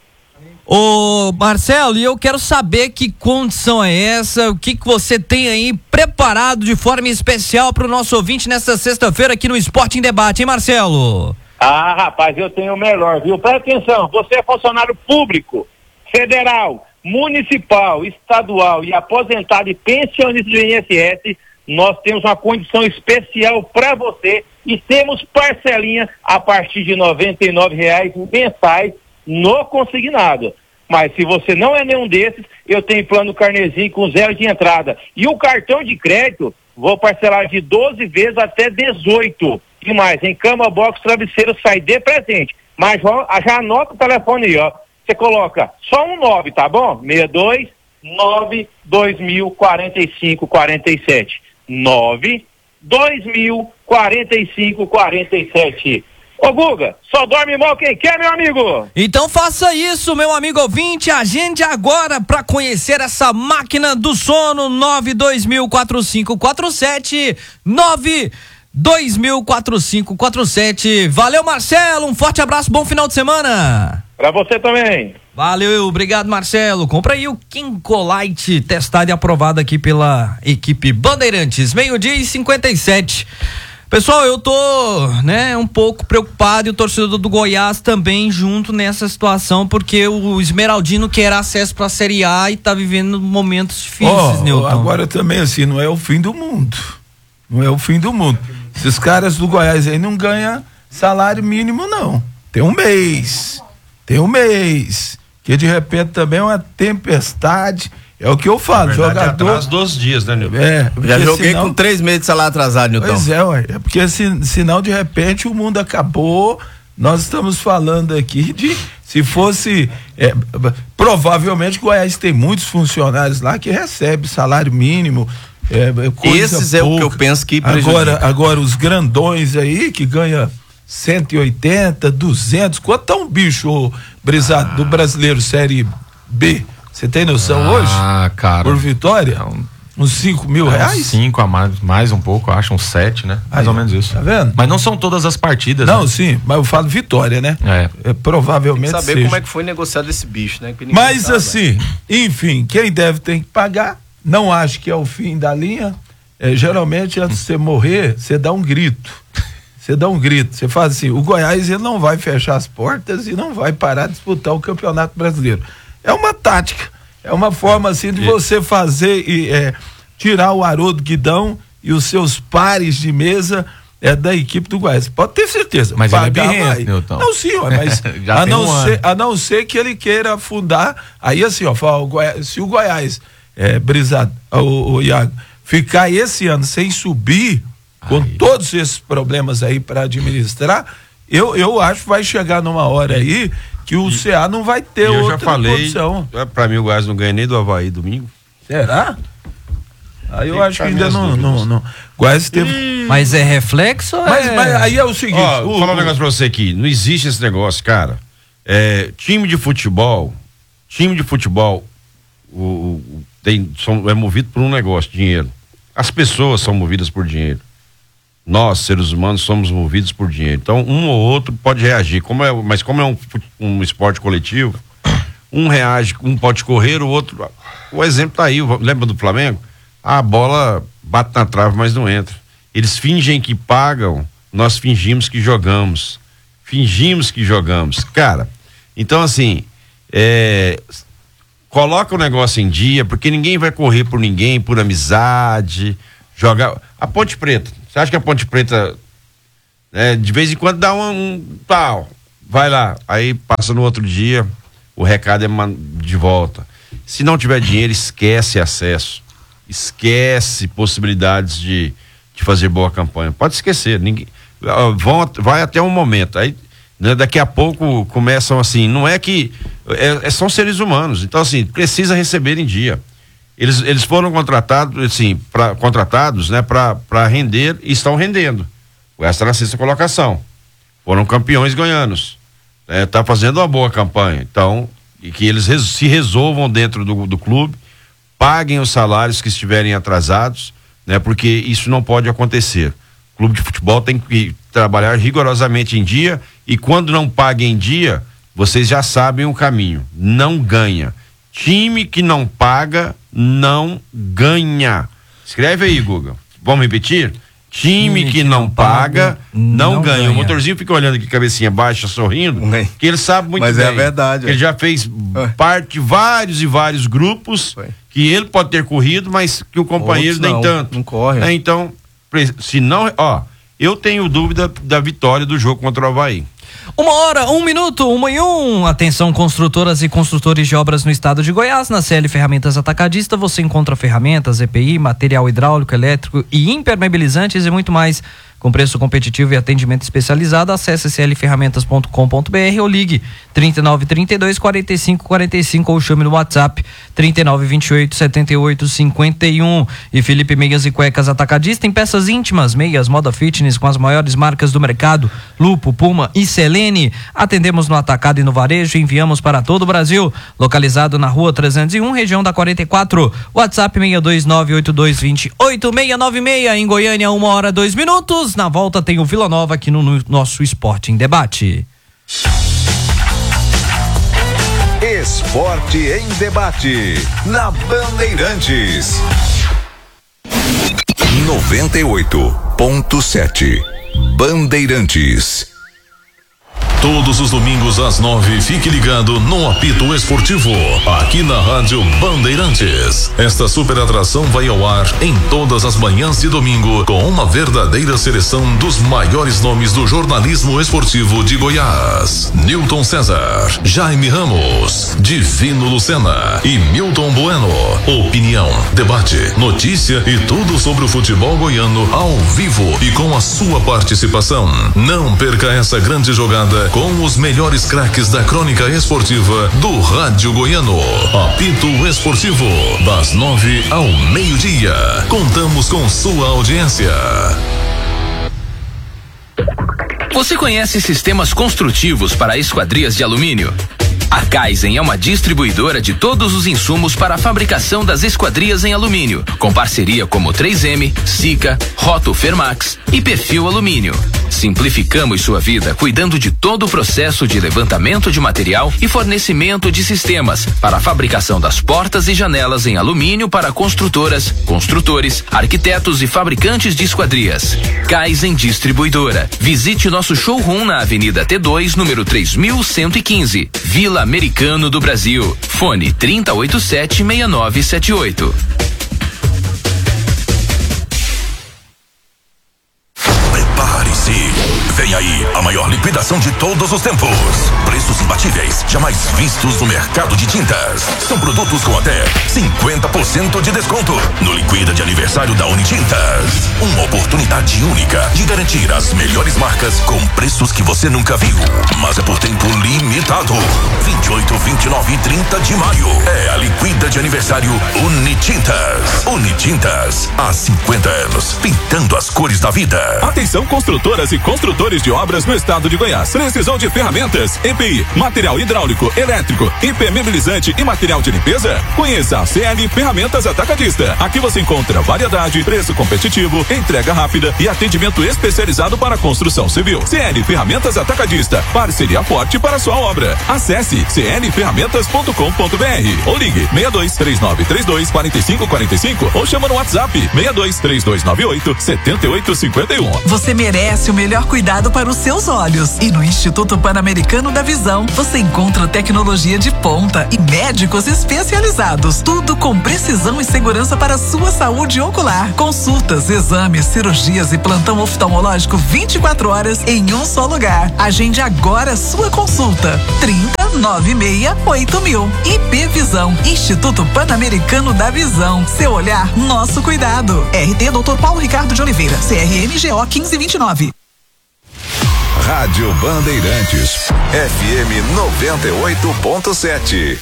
Ô Marcelo, e eu quero saber que condição é essa, o que, que você tem aí preparado de forma especial para o nosso ouvinte nesta sexta-feira aqui no Esporte em Debate, hein, Marcelo? Ah, rapaz, eu tenho o melhor, viu? Presta atenção, você é funcionário público, federal, municipal, estadual e aposentado e pensionista do I N S S, nós temos uma condição especial para você e temos parcelinha a partir de noventa e nove reais mensais no consignado. Mas se você não é nenhum desses, eu tenho plano carnezinho com zero de entrada. E o cartão de crédito, vou parcelar de doze vezes até dezoito. E mais, em cama, box, travesseiro, sai de presente. Mas já, já anota o telefone aí, ó. Você coloca só um nove, tá bom? sessenta e dois, nove, dois mil, quarenta e cinco, quarenta e sete. nove, dois mil, quarenta e cinco, quarenta e sete. Ô Guga, só dorme mal quem quer, meu amigo. Então faça isso, meu amigo ouvinte, agende agora para conhecer essa máquina do sono. Nove dois mil quatro cinco quatro sete, nove dois mil quatro cinco quatro sete. Valeu, Marcelo, um forte abraço, bom final de semana. Pra você também. Valeu, obrigado, Marcelo. Compra aí o Kencolite, testado e aprovado aqui pela equipe Bandeirantes. Meio-dia e cinquenta e sete. Pessoal, eu tô, né, um pouco preocupado e o torcedor do Goiás também junto nessa situação, porque o Esmeraldino quer acesso pra Série A e tá vivendo momentos difíceis, oh, Newton. Agora também, assim, não é o fim do mundo. Não é o fim do mundo. Esses caras do Goiás aí não ganham salário mínimo, não. Tem um mês. Tem um mês. Que de repente também é uma tempestade. É o que eu falo, verdade, jogador. atrás doze dias, né, Nilton? É, Já joguei senão... com três meses de salário atrasado, Nilton. Pois é, ué. É porque se, senão de repente o mundo acabou. Nós estamos falando aqui de se fosse é, provavelmente Goiás tem muitos funcionários lá que recebem salário mínimo. É, coisa Esses é pouca. o que eu penso que prejudica. Agora, agora os grandões aí que ganha cento e oitenta, duzentos, quanto tá um bicho brisado ah. do Brasileiro Série B? Você tem noção ah, hoje? Ah, cara. Por vitória? Não. Uns cinco mil é, reais? Uns cinco a mais, mais um pouco, acho, uns sete, né? Mais aí, ou menos isso. Tá vendo? Mas não são todas as partidas. Não, né? sim, mas eu falo vitória, né? É. é provavelmente tem que saber seja. como é que foi negociado esse bicho, né? Mas sabe, assim, né? Enfim, quem deve tem que pagar. Não acho que é o fim da linha. É, geralmente, antes de você morrer, você dá um grito. Você dá um grito. Você faz assim, o Goiás ele não vai fechar as portas e não vai parar de disputar o Campeonato Brasileiro. É uma tática. É uma forma assim de você fazer e é, tirar o Haroldo Guidão e os seus pares de mesa é, da equipe do Goiás. Pode ter certeza. Mas pagar, ele é birrento, Nilton. Não, sim, ó, mas a, não um ser, a não ser que ele queira fundar. Aí assim, ó, fala, o Goiás, se o Goiás é, brisado, o, o Iago, ficar esse ano sem subir, com aí. Todos esses problemas aí para administrar, eu, eu acho que vai chegar numa hora aí que o C A não vai ter outra eu já falei, condição. Pra mim o Goiás não ganha nem do Avaí domingo. Será? Aí eu acho que ainda não, não, não. Goiás teve... Mas é reflexo? Mas, é... mas aí é o seguinte... Ó, o, vou falar um o... negócio pra você aqui. Não existe esse negócio, cara. É, time de futebol, time de futebol o, o, tem, são, é movido por um negócio, dinheiro. As pessoas são movidas por dinheiro. Nós, seres humanos, somos movidos por dinheiro. Então, um ou outro pode reagir. Como é, mas como é um, um esporte coletivo, um reage, um pode correr, o outro... O exemplo tá aí, lembra do Flamengo? A bola bate na trave, mas não entra. Eles fingem que pagam, nós fingimos que jogamos. Fingimos que jogamos. Cara, então assim, é, coloca o negócio em dia, porque ninguém vai correr por ninguém, por amizade, jogar. A Ponte Preta, você acha que a Ponte Preta, né, de vez em quando dá um, um pau, vai lá, aí passa no outro dia, o recado é de volta. Se não tiver dinheiro, esquece acesso, esquece possibilidades de, de fazer boa campanha. Pode esquecer, ninguém, vão, vai até um momento, aí, né, daqui a pouco começam assim, não é que é, é, são seres humanos, então assim, precisa receber em dia. Eles, eles foram contratados, assim, pra, contratados, né, para render e estão rendendo. Essa na sexta colocação. Foram campeões goianos. É, tá fazendo uma boa campanha. Então, e que eles res, se resolvam dentro do, do clube, paguem os salários que estiverem atrasados, né, porque isso não pode acontecer. O clube de futebol tem que trabalhar rigorosamente em dia, e quando não paga em dia, vocês já sabem o caminho. Não ganha. Time que não paga, não ganha. Escreve aí, Guga. Vamos repetir? Time, Time que, que não, não paga, paga, não, não ganha. ganha. O motorzinho fica olhando aqui, cabecinha baixa, sorrindo, Ué. que ele sabe muito Mas bem. Mas é a verdade. Ele já fez Ué. parte de vários e vários grupos, Ué. que ele pode ter corrido, mas que o companheiro nem tanto. Não corre. É, então, se não, ó, eu tenho dúvida da vitória do jogo contra o Avaí. Uma hora, um minuto, uma e um. Atenção, construtoras e construtores de obras no estado de Goiás. Na C L Ferramentas Atacadista você encontra ferramentas, E P I, material hidráulico, elétrico e impermeabilizantes e muito mais. Com preço competitivo e atendimento especializado, acesse c l ferramentas ponto com ponto b r ou ligue trinta e nove, trinta e dois, quarenta e cinco, quarenta e cinco ou chame no WhatsApp trinta e nove, vinte e oito, setenta e oito, cinquenta e um. E Felipe Meias e Cuecas Atacadista em peças íntimas, meias, moda fitness com as maiores marcas do mercado, Lupo, Puma e Selene. Atendemos no atacado e no varejo e enviamos para todo o Brasil. Localizado na rua trezentos e um, região da quarenta e quatro. WhatsApp seis dois nove, oito dois dois zero, oito seis nove seis. Em Goiânia, uma hora, dois minutos. Na volta tem o Vila Nova aqui no, no nosso Esporte em Debate. Esporte em Debate, na Bandeirantes. noventa e oito ponto sete. Bandeirantes. Todos os domingos às nove, fique ligado no Apito Esportivo, aqui na Rádio Bandeirantes. Esta super atração vai ao ar em todas as manhãs de domingo, com uma verdadeira seleção dos maiores nomes do jornalismo esportivo de Goiás. Newton César, Jaime Ramos, Divino Lucena e Milton Bueno. Opinião, debate, notícia e tudo sobre o futebol goiano ao vivo e com a sua participação. Não perca essa grande jogada com os melhores craques da crônica esportiva do Rádio Goiano. Apito Esportivo, das nove ao meio-dia. Contamos com sua audiência. Você conhece sistemas construtivos para esquadrias de alumínio? A Kaizen é uma distribuidora de todos os insumos para a fabricação das esquadrias em alumínio, com parceria como três M, Sika, Roto Fermax e Perfil Alumínio. Simplificamos sua vida cuidando de todo o processo de levantamento de material e fornecimento de sistemas para a fabricação das portas e janelas em alumínio para construtoras, construtores, arquitetos e fabricantes de esquadrias. Kaizen Distribuidora. Visite nosso showroom na Avenida T dois, número três mil cento e quinze, Vila Americano do Brasil. Fone trinta e oito sete, seis nove sete oito. Vem aí a maior liquidação de todos os tempos. Preços imbatíveis, jamais vistos no mercado de tintas. São produtos com até cinquenta por cento de desconto no Liquida de Aniversário da Unitintas. Uma oportunidade única de garantir as melhores marcas com preços que você nunca viu. Mas é por tempo limitado. vinte e oito, vinte e nove e trinta de maio. É a Liquida de Aniversário Unitintas. Unitintas, há cinquenta anos, pintando as cores da vida. Atenção, construtoras e construtores de obras no estado de Goiás. Precisão de ferramentas, E P I, material hidráulico, elétrico, impermeabilizante e material de limpeza? Conheça a C L Ferramentas Atacadista. Aqui você encontra variedade, preço competitivo, entrega rápida e atendimento especializado para construção civil. C L Ferramentas Atacadista, parceria forte para sua obra. Acesse c l ferramentas ponto com ponto b r ou ligue seis dois três nove três dois quatro cinco quatro cinco ou chama no WhatsApp seis dois três dois nove oito sete oito cinco um. Você merece o melhor cuidado para os seus olhos e no Instituto Pan-Americano da Visão você encontra tecnologia de ponta e médicos especializados, tudo com precisão e segurança para a sua saúde ocular. Consultas, exames, cirurgias e plantão oftalmológico vinte e quatro horas em um só lugar. Agende agora a sua consulta. trinta, noventa e seis, oito mil. I P Visão, Instituto Pan-Americano da Visão. Seu olhar, nosso cuidado. R T doutor Paulo Ricardo de Oliveira, C R M G O quinze vinte e nove. Rádio Bandeirantes, F M noventa e oito ponto sete.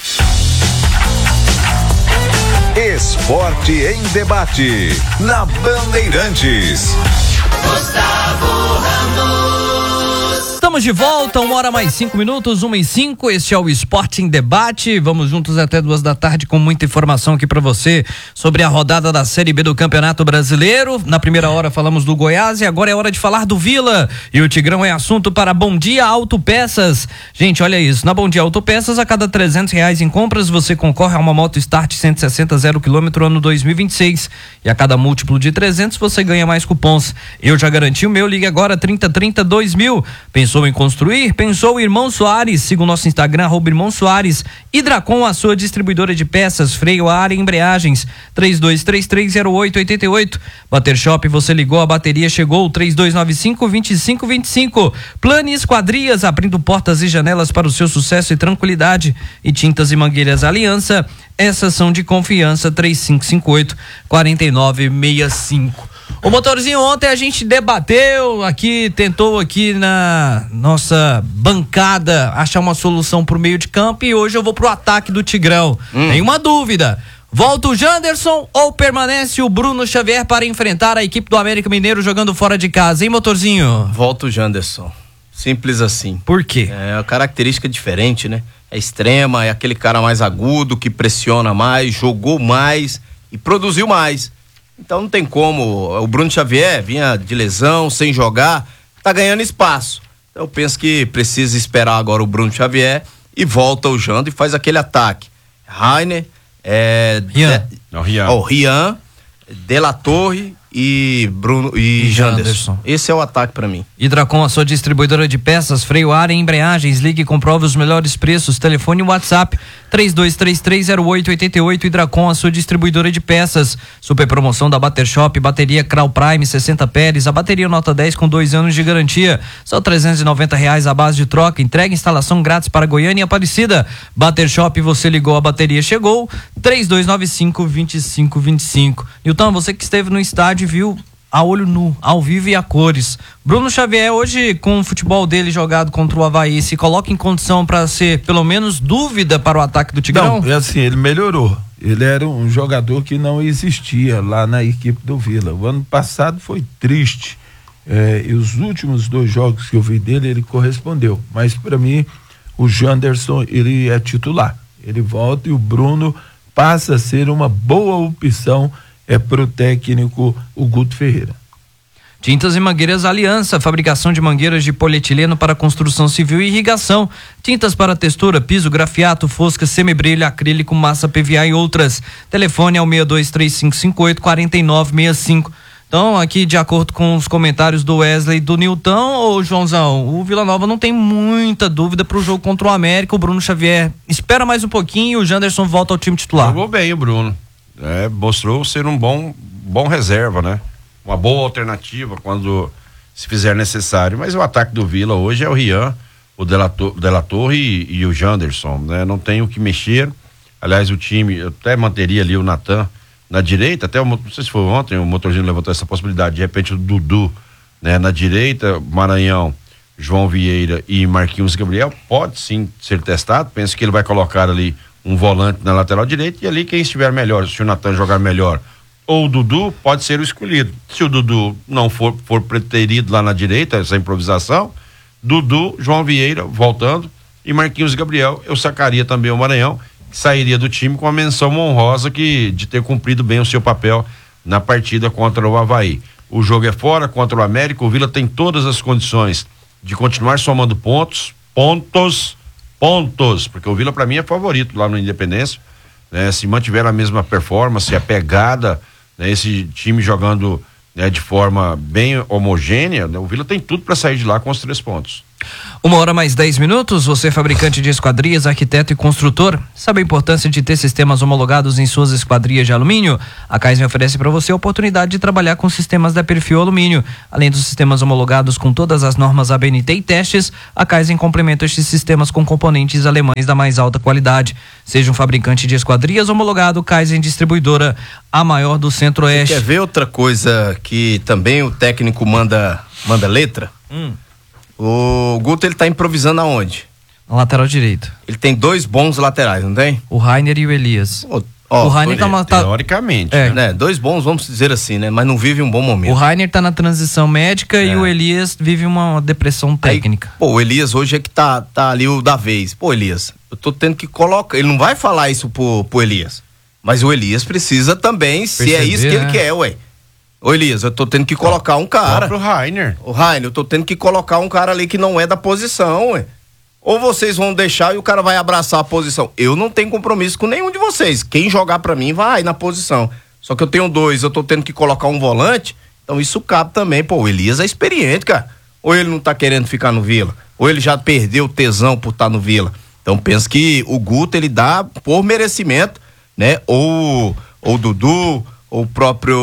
Esporte em debate, na Bandeirantes. Gustavo Ramos. Estamos de volta, uma hora mais cinco minutos, uma e cinco. Este é o Esporte em Debate. Vamos juntos até duas da tarde com muita informação aqui para você sobre a rodada da Série B do Campeonato Brasileiro. Na primeira hora falamos do Goiás e agora é hora de falar do Vila. E o Tigrão é assunto para Bom Dia Autopeças. Gente, olha isso. Na Bom Dia Autopeças, a cada trezentos reais em compras, você concorre a uma moto Start cento e sessenta zero quilômetro ano dois mil e vinte e seis. E a cada múltiplo de trezentos, você ganha mais cupons. Eu já garanti o meu. Ligue agora trinta, trinta, dois mil. Pensou em construir? Pensou Irmão Soares. Siga o nosso Instagram, arroba Irmão Soares. Hidracom, a sua distribuidora de peças, freio, ar e embreagens. três dois três três zero oito oito oito. Bater Shop, você ligou, a bateria chegou. três dois nove cinco, dois cinco dois cinco. Plane Esquadrias, abrindo portas e janelas para o seu sucesso e tranquilidade. E Tintas e Mangueiras Aliança, essas são de confiança. Três cinco cinco oito, quatro nove seis cinco. O Motorzinho, ontem a gente debateu aqui, tentou aqui na nossa bancada achar uma solução pro meio de campo e hoje eu vou pro ataque do Tigrão. Hum. Tem uma dúvida. Volta o Janderson ou permanece o Bruno Xavier para enfrentar a equipe do América Mineiro jogando fora de casa, hein, Motorzinho? Volta o Janderson. Simples assim. Por quê? É uma característica diferente, né? É extrema, é aquele cara mais agudo, que pressiona mais, jogou mais e produziu mais. Então não tem como. O Bruno Xavier vinha de lesão, sem jogar, tá ganhando espaço. Então eu penso que precisa esperar agora o Bruno Xavier e volta o Jando e faz aquele ataque. Rainer, é, Rian. De, não, Rian. Oh, Rian, De La Torre e Bruno e, e Janderson. Janderson. Esse é o ataque pra mim. Hidracom, a sua distribuidora de peças, freio, ar e embreagens. Ligue e comprove os melhores preços. Telefone e WhatsApp três dois três três zero oito oito oito. Hidracom, a sua distribuidora de peças. Super promoção da Bater Shop, bateria Kral Prime sessenta Pérez, a bateria nota dez com dois anos de garantia. Só trezentos e noventa reais a base de troca. Entrega e instalação grátis para Goiânia e Aparecida. Bater Shop, você ligou, a bateria chegou. três dois nove cinco, dois cinco dois cinco. Nilton, você que esteve no estádio viu a olho nu, ao vivo e a cores. Bruno Xavier, hoje, com o futebol dele jogado contra o Avaí, se coloca em condição para ser, pelo menos, dúvida para o ataque do Tigrão? Não, é assim, ele melhorou. Ele era um jogador que não existia lá na equipe do Vila. O ano passado foi triste. É, e os últimos dois jogos que eu vi dele, ele correspondeu. Mas, para mim, o Janderson, ele é titular. Ele volta e o Bruno passa a ser uma boa opção é pro técnico o Guto Ferreira. Tintas e Mangueiras Aliança, fabricação de mangueiras de polietileno para construção civil e irrigação. Tintas para textura, piso, grafiato, fosca, semibrilho, acrílico, massa P V A e outras. Telefone é o seis dois três cinco cinco oito quatro nove seis cinco. Então, aqui, de acordo com os comentários do Wesley e do Nilton, ô Joãozão, o Vila Nova não tem muita dúvida pro jogo contra o América. O Bruno Xavier espera mais um pouquinho e o Janderson volta ao time titular. Jogou bem o Bruno. É, mostrou ser um bom, bom reserva, né? Uma boa alternativa quando se fizer necessário. Mas o ataque do Vila hoje é o Rian, o De La, De La Torre e, e o Janderson, né? Não tem o que mexer. Aliás, o time, eu até manteria ali o Natan na direita, até, não sei se foi ontem, o Motorzinho levantou essa possibilidade, de repente o Dudu, né? Na direita, Maranhão, João Vieira e Marquinhos Gabriel, pode sim ser testado. Penso que ele vai colocar ali um volante na lateral direita e ali quem estiver melhor, se o Natan jogar melhor ou o Dudu, pode ser o escolhido. Se o Dudu não for, for preterido lá na direita, essa improvisação, Dudu, João Vieira voltando e Marquinhos Gabriel, eu sacaria também o Maranhão, que sairia do time com a menção honrosa que, de ter cumprido bem o seu papel na partida contra o Avaí. O jogo é fora contra o América, o Vila tem todas as condições de continuar somando pontos, pontos, pontos, porque o Vila para mim é favorito lá no Independência, né? Se mantiver a mesma performance, a pegada, né? Esse time jogando, né, de forma bem homogênea, né? O Vila tem tudo para sair de lá com os três pontos. Uma hora mais dez minutos. Você, fabricante de esquadrias, arquiteto e construtor, sabe a importância de ter sistemas homologados em suas esquadrias de alumínio? A Kaizen oferece para você a oportunidade de trabalhar com sistemas da Perfil Alumínio. Além dos sistemas homologados com todas as normas A B N T e testes, a Kaizen complementa estes sistemas com componentes alemães da mais alta qualidade. Seja um fabricante de esquadrias homologado, Kaizen Distribuidora, a maior do Centro-Oeste. Quer ver outra coisa que também o técnico manda, manda letra? Hum. O Guto, ele tá improvisando aonde? Na lateral direito. Ele tem dois bons laterais, não tem? O Rainer e o Elias. Ó, ó, o Rainer tá, uma, tá teoricamente, é. né? Dois bons, vamos dizer assim, né? Mas não vive um bom momento. O Rainer tá na transição médica É. e o Elias vive uma depressão técnica. Aí, pô, o Elias hoje é que tá, tá ali o da vez. Pô, Elias, eu tô tendo que colocar. Ele não vai falar isso pro, pro Elias. Mas o Elias precisa também, Perceber, se é isso que né? ele quer, ué. Ô Elias, eu tô tendo que colocar um cara. Pro Rainer. O Rainer, eu tô tendo que colocar um cara ali que não é da posição, ué. Ou vocês vão deixar e o cara vai abraçar a posição. Eu não tenho compromisso com nenhum de vocês. Quem jogar pra mim vai na posição. Só que eu tenho dois, eu tô tendo que colocar um volante. Então isso cabe também. Pô, o Elias é experiente, cara. Ou ele não tá querendo ficar no Vila, ou ele já perdeu o tesão por estar no Vila. Então penso que o Guto, ele dá por merecimento, né? Ou o Dudu, ou o próprio,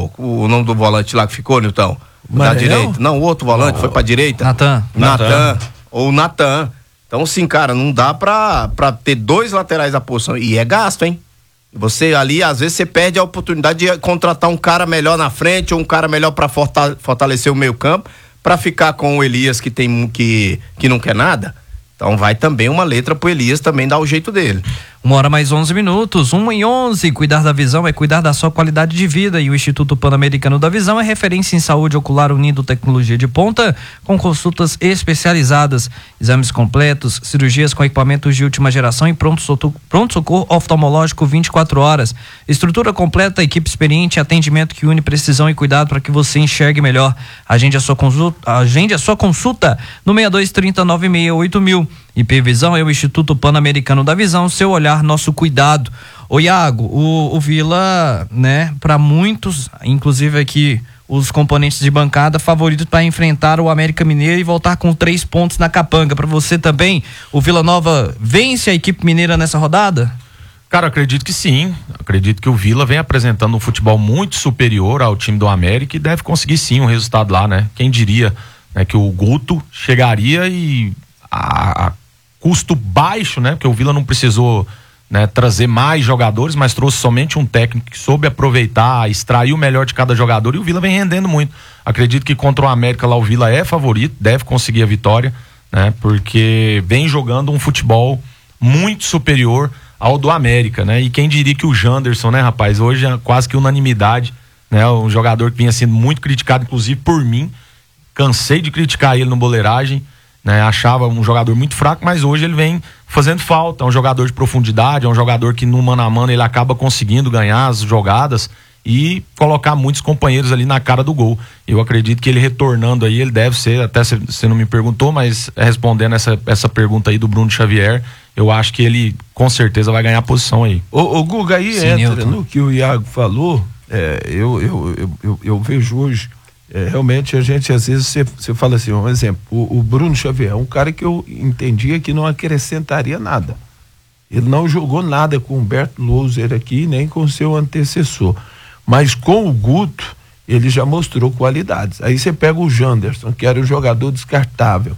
o nome do volante lá que ficou, Nilton? Da direita. Não, o outro volante, oh, foi pra direita. Natan. Natan. Ou o Natan. Então, assim, cara, não dá pra, pra ter dois laterais da posição. E é gasto, hein? Você ali, às vezes, você perde a oportunidade de contratar um cara melhor na frente ou um cara melhor pra fortalecer o meio campo, pra ficar com o Elias que, tem, que, que não quer nada. Então vai também uma letra pro Elias também dar o jeito dele. Uma hora mais onze minutos, uma e onze. Cuidar da visão é cuidar da sua qualidade de vida, e o Instituto Pan-Americano da Visão é referência em saúde ocular, unindo tecnologia de ponta com consultas especializadas, exames completos, cirurgias com equipamentos de última geração e pronto-socorro oftalmológico vinte e quatro horas. Estrutura completa, equipe experiente, atendimento que une precisão e cuidado para que você enxergue melhor. Agende a sua consulta, agende a sua consulta no seis dois três zero nove seis oito mil. I P Visão é o Instituto Pan-Americano da Visão, seu olhar, nosso cuidado. Ô Iago, o, o Vila, né, para muitos, inclusive aqui os componentes de bancada, favorito para enfrentar o América Mineiro e voltar com três pontos na capanga. Para você também, o Vila Nova vence a equipe mineira nessa rodada? Cara, acredito que sim. Acredito que o Vila vem apresentando um futebol muito superior ao time do América e deve conseguir sim um resultado lá, né? Quem diria, né, que o Guto chegaria e a, a custo baixo, né? Porque o Vila não precisou, né, trazer mais jogadores, mas trouxe somente um técnico que soube aproveitar, extrair o melhor de cada jogador, e o Vila vem rendendo muito. Acredito que contra o América lá o Vila é favorito, deve conseguir a vitória, né? Porque vem jogando um futebol muito superior ao do América, né? E quem diria que o Janderson, né, rapaz, hoje é quase que unanimidade, né? Um jogador que vinha sendo muito criticado, inclusive por mim, cansei de criticar ele no Boleiragem, né, achava um jogador muito fraco, mas hoje ele vem fazendo falta. É um jogador de profundidade, é um jogador que no mano a mano ele acaba conseguindo ganhar as jogadas e colocar muitos companheiros ali na cara do gol. Eu acredito que ele retornando aí, ele deve ser, até você não me perguntou, mas respondendo essa, essa pergunta aí do Bruno Xavier, eu acho que ele com certeza vai ganhar a posição aí. Ô, ô Guga, aí Sim, entra Nilton. no que o Iago falou, é, eu, eu, eu, eu, eu vejo hoje. É, realmente a gente às vezes você fala assim, um exemplo, o, o Bruno Xavier é um cara que eu entendia que não acrescentaria nada. Ele não jogou nada com o Humberto Louser aqui, nem com o seu antecessor, mas com o Guto ele já mostrou qualidades. Aí você pega o Janderson, que era um jogador descartável.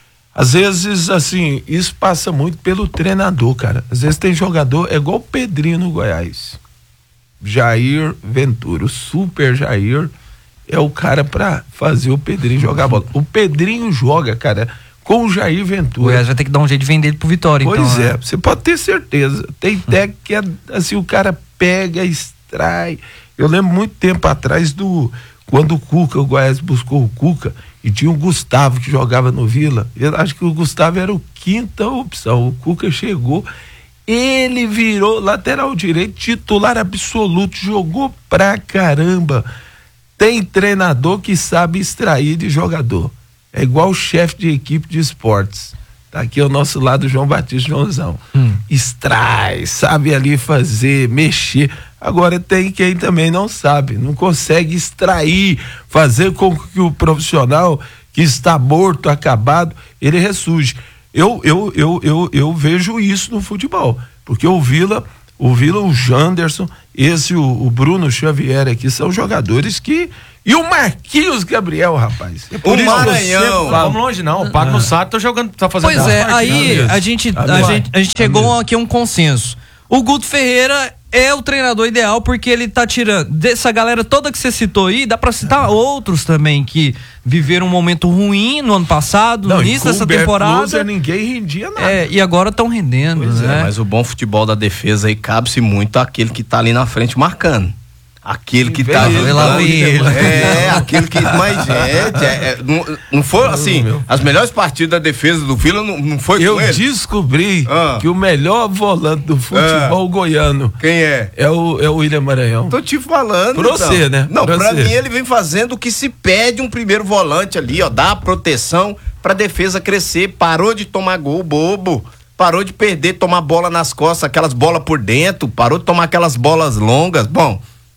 Às vezes, assim, isso passa muito pelo treinador, cara. Às vezes tem jogador, é igual o Pedrinho no Goiás, Jair Ventura, o super Jair é o cara pra fazer o Pedrinho jogar bola. O Pedrinho joga, cara, com o Jair Ventura. O Goiás vai ter que dar um jeito de vender ele pro Vitória, pois então. Pois é, né? você pode ter certeza. Tem técnico que é assim, o cara pega, extrai. Eu lembro muito tempo atrás do quando o Cuca, o Goiás buscou o Cuca e tinha o Gustavo que jogava no Vila. Eu acho que o Gustavo era o quinta opção. O Cuca chegou, ele virou lateral direito, titular absoluto, jogou pra caramba. Tem treinador que sabe extrair de jogador. É igual o chefe de equipe de esportes. Tá aqui ao nosso lado o João Batista Joãozão. Hum. Extrai, sabe ali fazer, mexer. Agora tem quem também não sabe, não consegue extrair, fazer com que o profissional que está morto, acabado, ele ressurge. Eu, eu, eu, eu, eu vejo isso no futebol, porque o Vila, o Vila, o Janderson, esse, o, o Bruno Xavier aqui, são jogadores que... E o Marquinhos Gabriel, rapaz. É o Maranhão. Não vamos longe, não. O Pagno Sato tá jogando, tá fazendo. Pois é, aí a gente, a, gente, a gente chegou aqui a um consenso. O Guto Ferreira é o treinador ideal porque ele tá tirando dessa galera toda que você citou aí, dá pra citar é. outros também que viveram um momento ruim no ano passado, não, no início dessa temporada. Loser, ninguém rendia nada. É, e agora estão rendendo, pois né? É, mas o bom futebol da defesa aí cabe-se muito àquele que tá ali na frente marcando. Aquele que tá jogando, é, aquele que, mas gente, é, é, não, não foi assim, as melhores partidas da defesa do Vila não, não foi eu com ele. Eu descobri ah. que o melhor volante do futebol ah. goiano, quem é? É o, é o William Maranhão. Tô te falando, pra então. você, né? Não, pra, pra você. mim ele vem fazendo o que se pede um primeiro volante ali, ó, dá proteção pra defesa crescer, parou de tomar gol bobo. Parou de perder, tomar bola nas costas, aquelas bolas por dentro, parou de tomar aquelas bolas longas. Bom,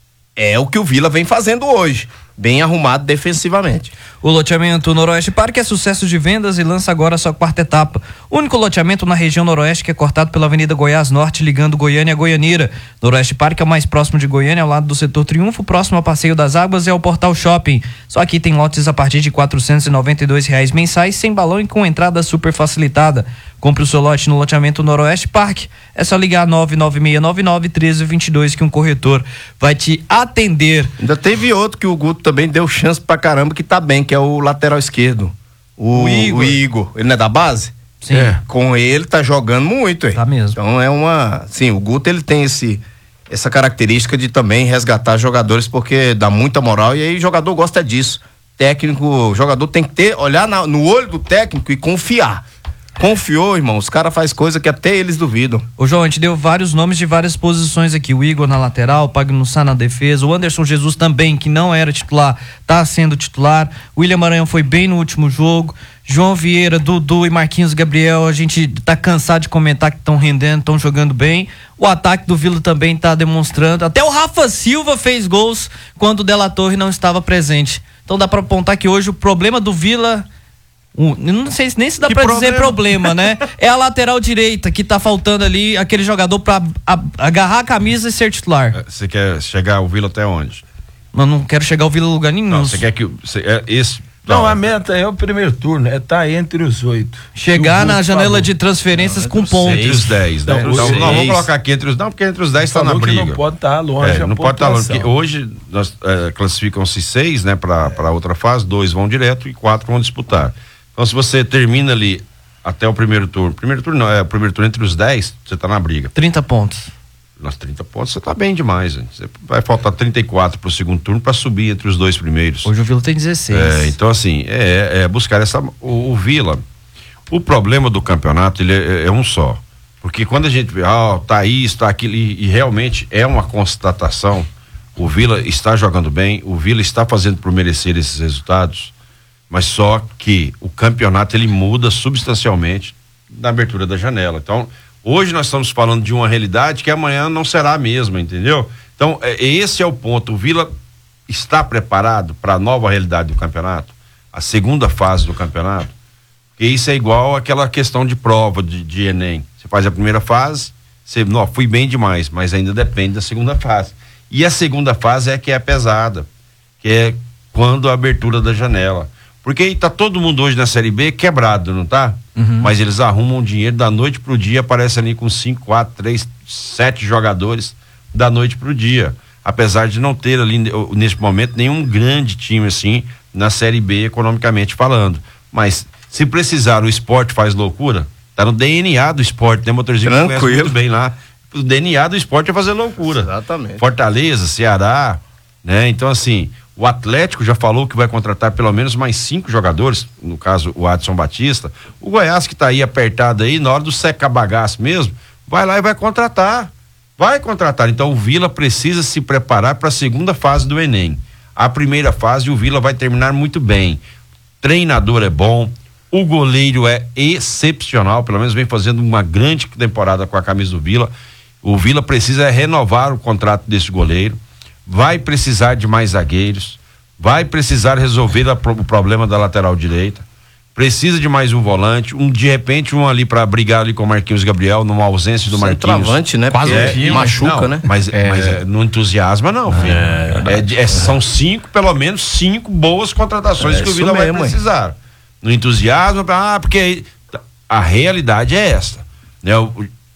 é o que o Vila vem fazendo hoje, bem arrumado defensivamente. O loteamento Noroeste Parque é sucesso de vendas e lança agora a sua quarta etapa. O único loteamento na região Noroeste que é cortado pela Avenida Goiás Norte, ligando Goiânia a Goianira. Noroeste Parque é o mais próximo de Goiânia, ao lado do setor Triunfo, próximo ao Passeio das Águas e ao Portal Shopping. Só aqui tem lotes a partir de quatrocentos e noventa e dois reais mensais, sem balão e com entrada super facilitada. Compre o seu lote no loteamento Noroeste Parque. É só ligar nove nove seis nove nove um três dois dois que um corretor vai te atender. Ainda teve outro que o Guto também deu chance pra caramba que tá bem, que é o lateral esquerdo. O, o, Igor. o Igor. Ele não é da base? Sim. É. Com ele tá jogando muito, hein? Tá mesmo. Então é uma... Sim, o Guto ele tem esse, essa característica de também resgatar jogadores porque dá muita moral e aí o jogador gosta disso. Técnico, o jogador tem que ter, olhar na, no olho do técnico e confiar. Confiou, irmão, os caras fazem coisa que até eles duvidam. Ô João, a gente deu vários nomes de várias posições aqui, o Igor na lateral, o Pagno Sá na defesa, o Anderson Jesus também, que não era titular, tá sendo titular, o William Maranhão foi bem no último jogo, João Vieira, Dudu e Marquinhos Gabriel, a gente tá cansado de comentar que estão rendendo, estão jogando bem, o ataque do Vila também tá demonstrando, até o Rafa Silva fez gols quando o De La Torre não estava presente, então dá pra apontar que hoje o problema do Vila... Um, não sei nem se dá que pra problema? dizer problema, né? É a lateral direita que tá faltando ali aquele jogador pra a, agarrar a camisa e ser titular. Você quer chegar ao Vila até onde? Eu não quero chegar ao Vila lugar nenhum. Você quer que cê, é, esse Não, não, a meta é o primeiro turno, é tá entre os oito. Chegar na janela falou. de transferências não, com pontos. Entre os dez, né? Não, então, não, vamos colocar aqui entre os... Não, porque entre os dez está na briga. Não pode estar tá longe. É, não pode estar tá longe. Porque hoje nós, é, classificam-se seis, né, para é. outra fase, dois vão direto e quatro vão disputar. Então, se você termina ali até o primeiro turno, primeiro turno não, é o primeiro turno entre os dez, você tá na briga. trinta pontos. Nas trinta pontos você tá bem demais, hein? Você vai faltar trinta e quatro pro segundo turno para subir entre os dois primeiros. Hoje o Vila tem dezesseis. É, então assim, é, é buscar essa, o, o Vila, o problema do campeonato, ele é, é um só, porque quando a gente vê, ah, tá isso, tá aquilo, e, e realmente é uma constatação, o Vila está jogando bem, o Vila está fazendo por merecer esses resultados, mas só que o campeonato ele muda substancialmente na abertura da janela. Então, hoje nós estamos falando de uma realidade que amanhã não será a mesma, entendeu? Então, é, esse é o ponto. O Vila está preparado para a nova realidade do campeonato, a segunda fase do campeonato, porque isso é igual àquela questão de prova de, de Enem. Você faz a primeira fase, você, não, fui bem demais, mas ainda depende da segunda fase. E a segunda fase é que é pesada, que é quando a abertura da janela. Porque aí tá todo mundo hoje na Série B quebrado, não tá? Uhum. Mas eles arrumam dinheiro da noite pro dia, aparece ali com cinco, quatro, três, sete jogadores da noite pro dia. Apesar de não ter ali, neste momento, nenhum grande time assim na Série B, economicamente falando. Mas se precisar, o esporte faz loucura, tá no D N A do esporte, né, Motorzinho? Tranquilo. Conhece muito bem lá. O D N A do esporte é fazer loucura. Exatamente. Fortaleza, Ceará, né? Então assim, o Atlético já falou que vai contratar pelo menos mais cinco jogadores, no caso o Adson Batista. O Goiás que tá aí apertado aí, na hora do seca bagaço mesmo, vai lá e vai contratar. Vai contratar. Então o Vila precisa se preparar para a segunda fase do Enem. A primeira fase o Vila vai terminar muito bem. Treinador é bom, O goleiro é excepcional, pelo menos vem fazendo uma grande temporada com a camisa do Vila. O Vila precisa renovar o contrato desse goleiro, vai precisar de mais zagueiros, vai precisar resolver a, o problema da lateral direita, precisa de mais um volante, um de repente um ali para brigar ali com o Marquinhos Gabriel, numa ausência do Marquinhos. Centroavante, né? Quase é, um machuca, não, né? Mas, É. mas é, não entusiasma não, filho. É, é, são cinco, pelo menos cinco boas contratações É, que o isso Vila mesmo, vai hein? precisar. No entusiasmo, ah, porque a realidade é essa. Né? O,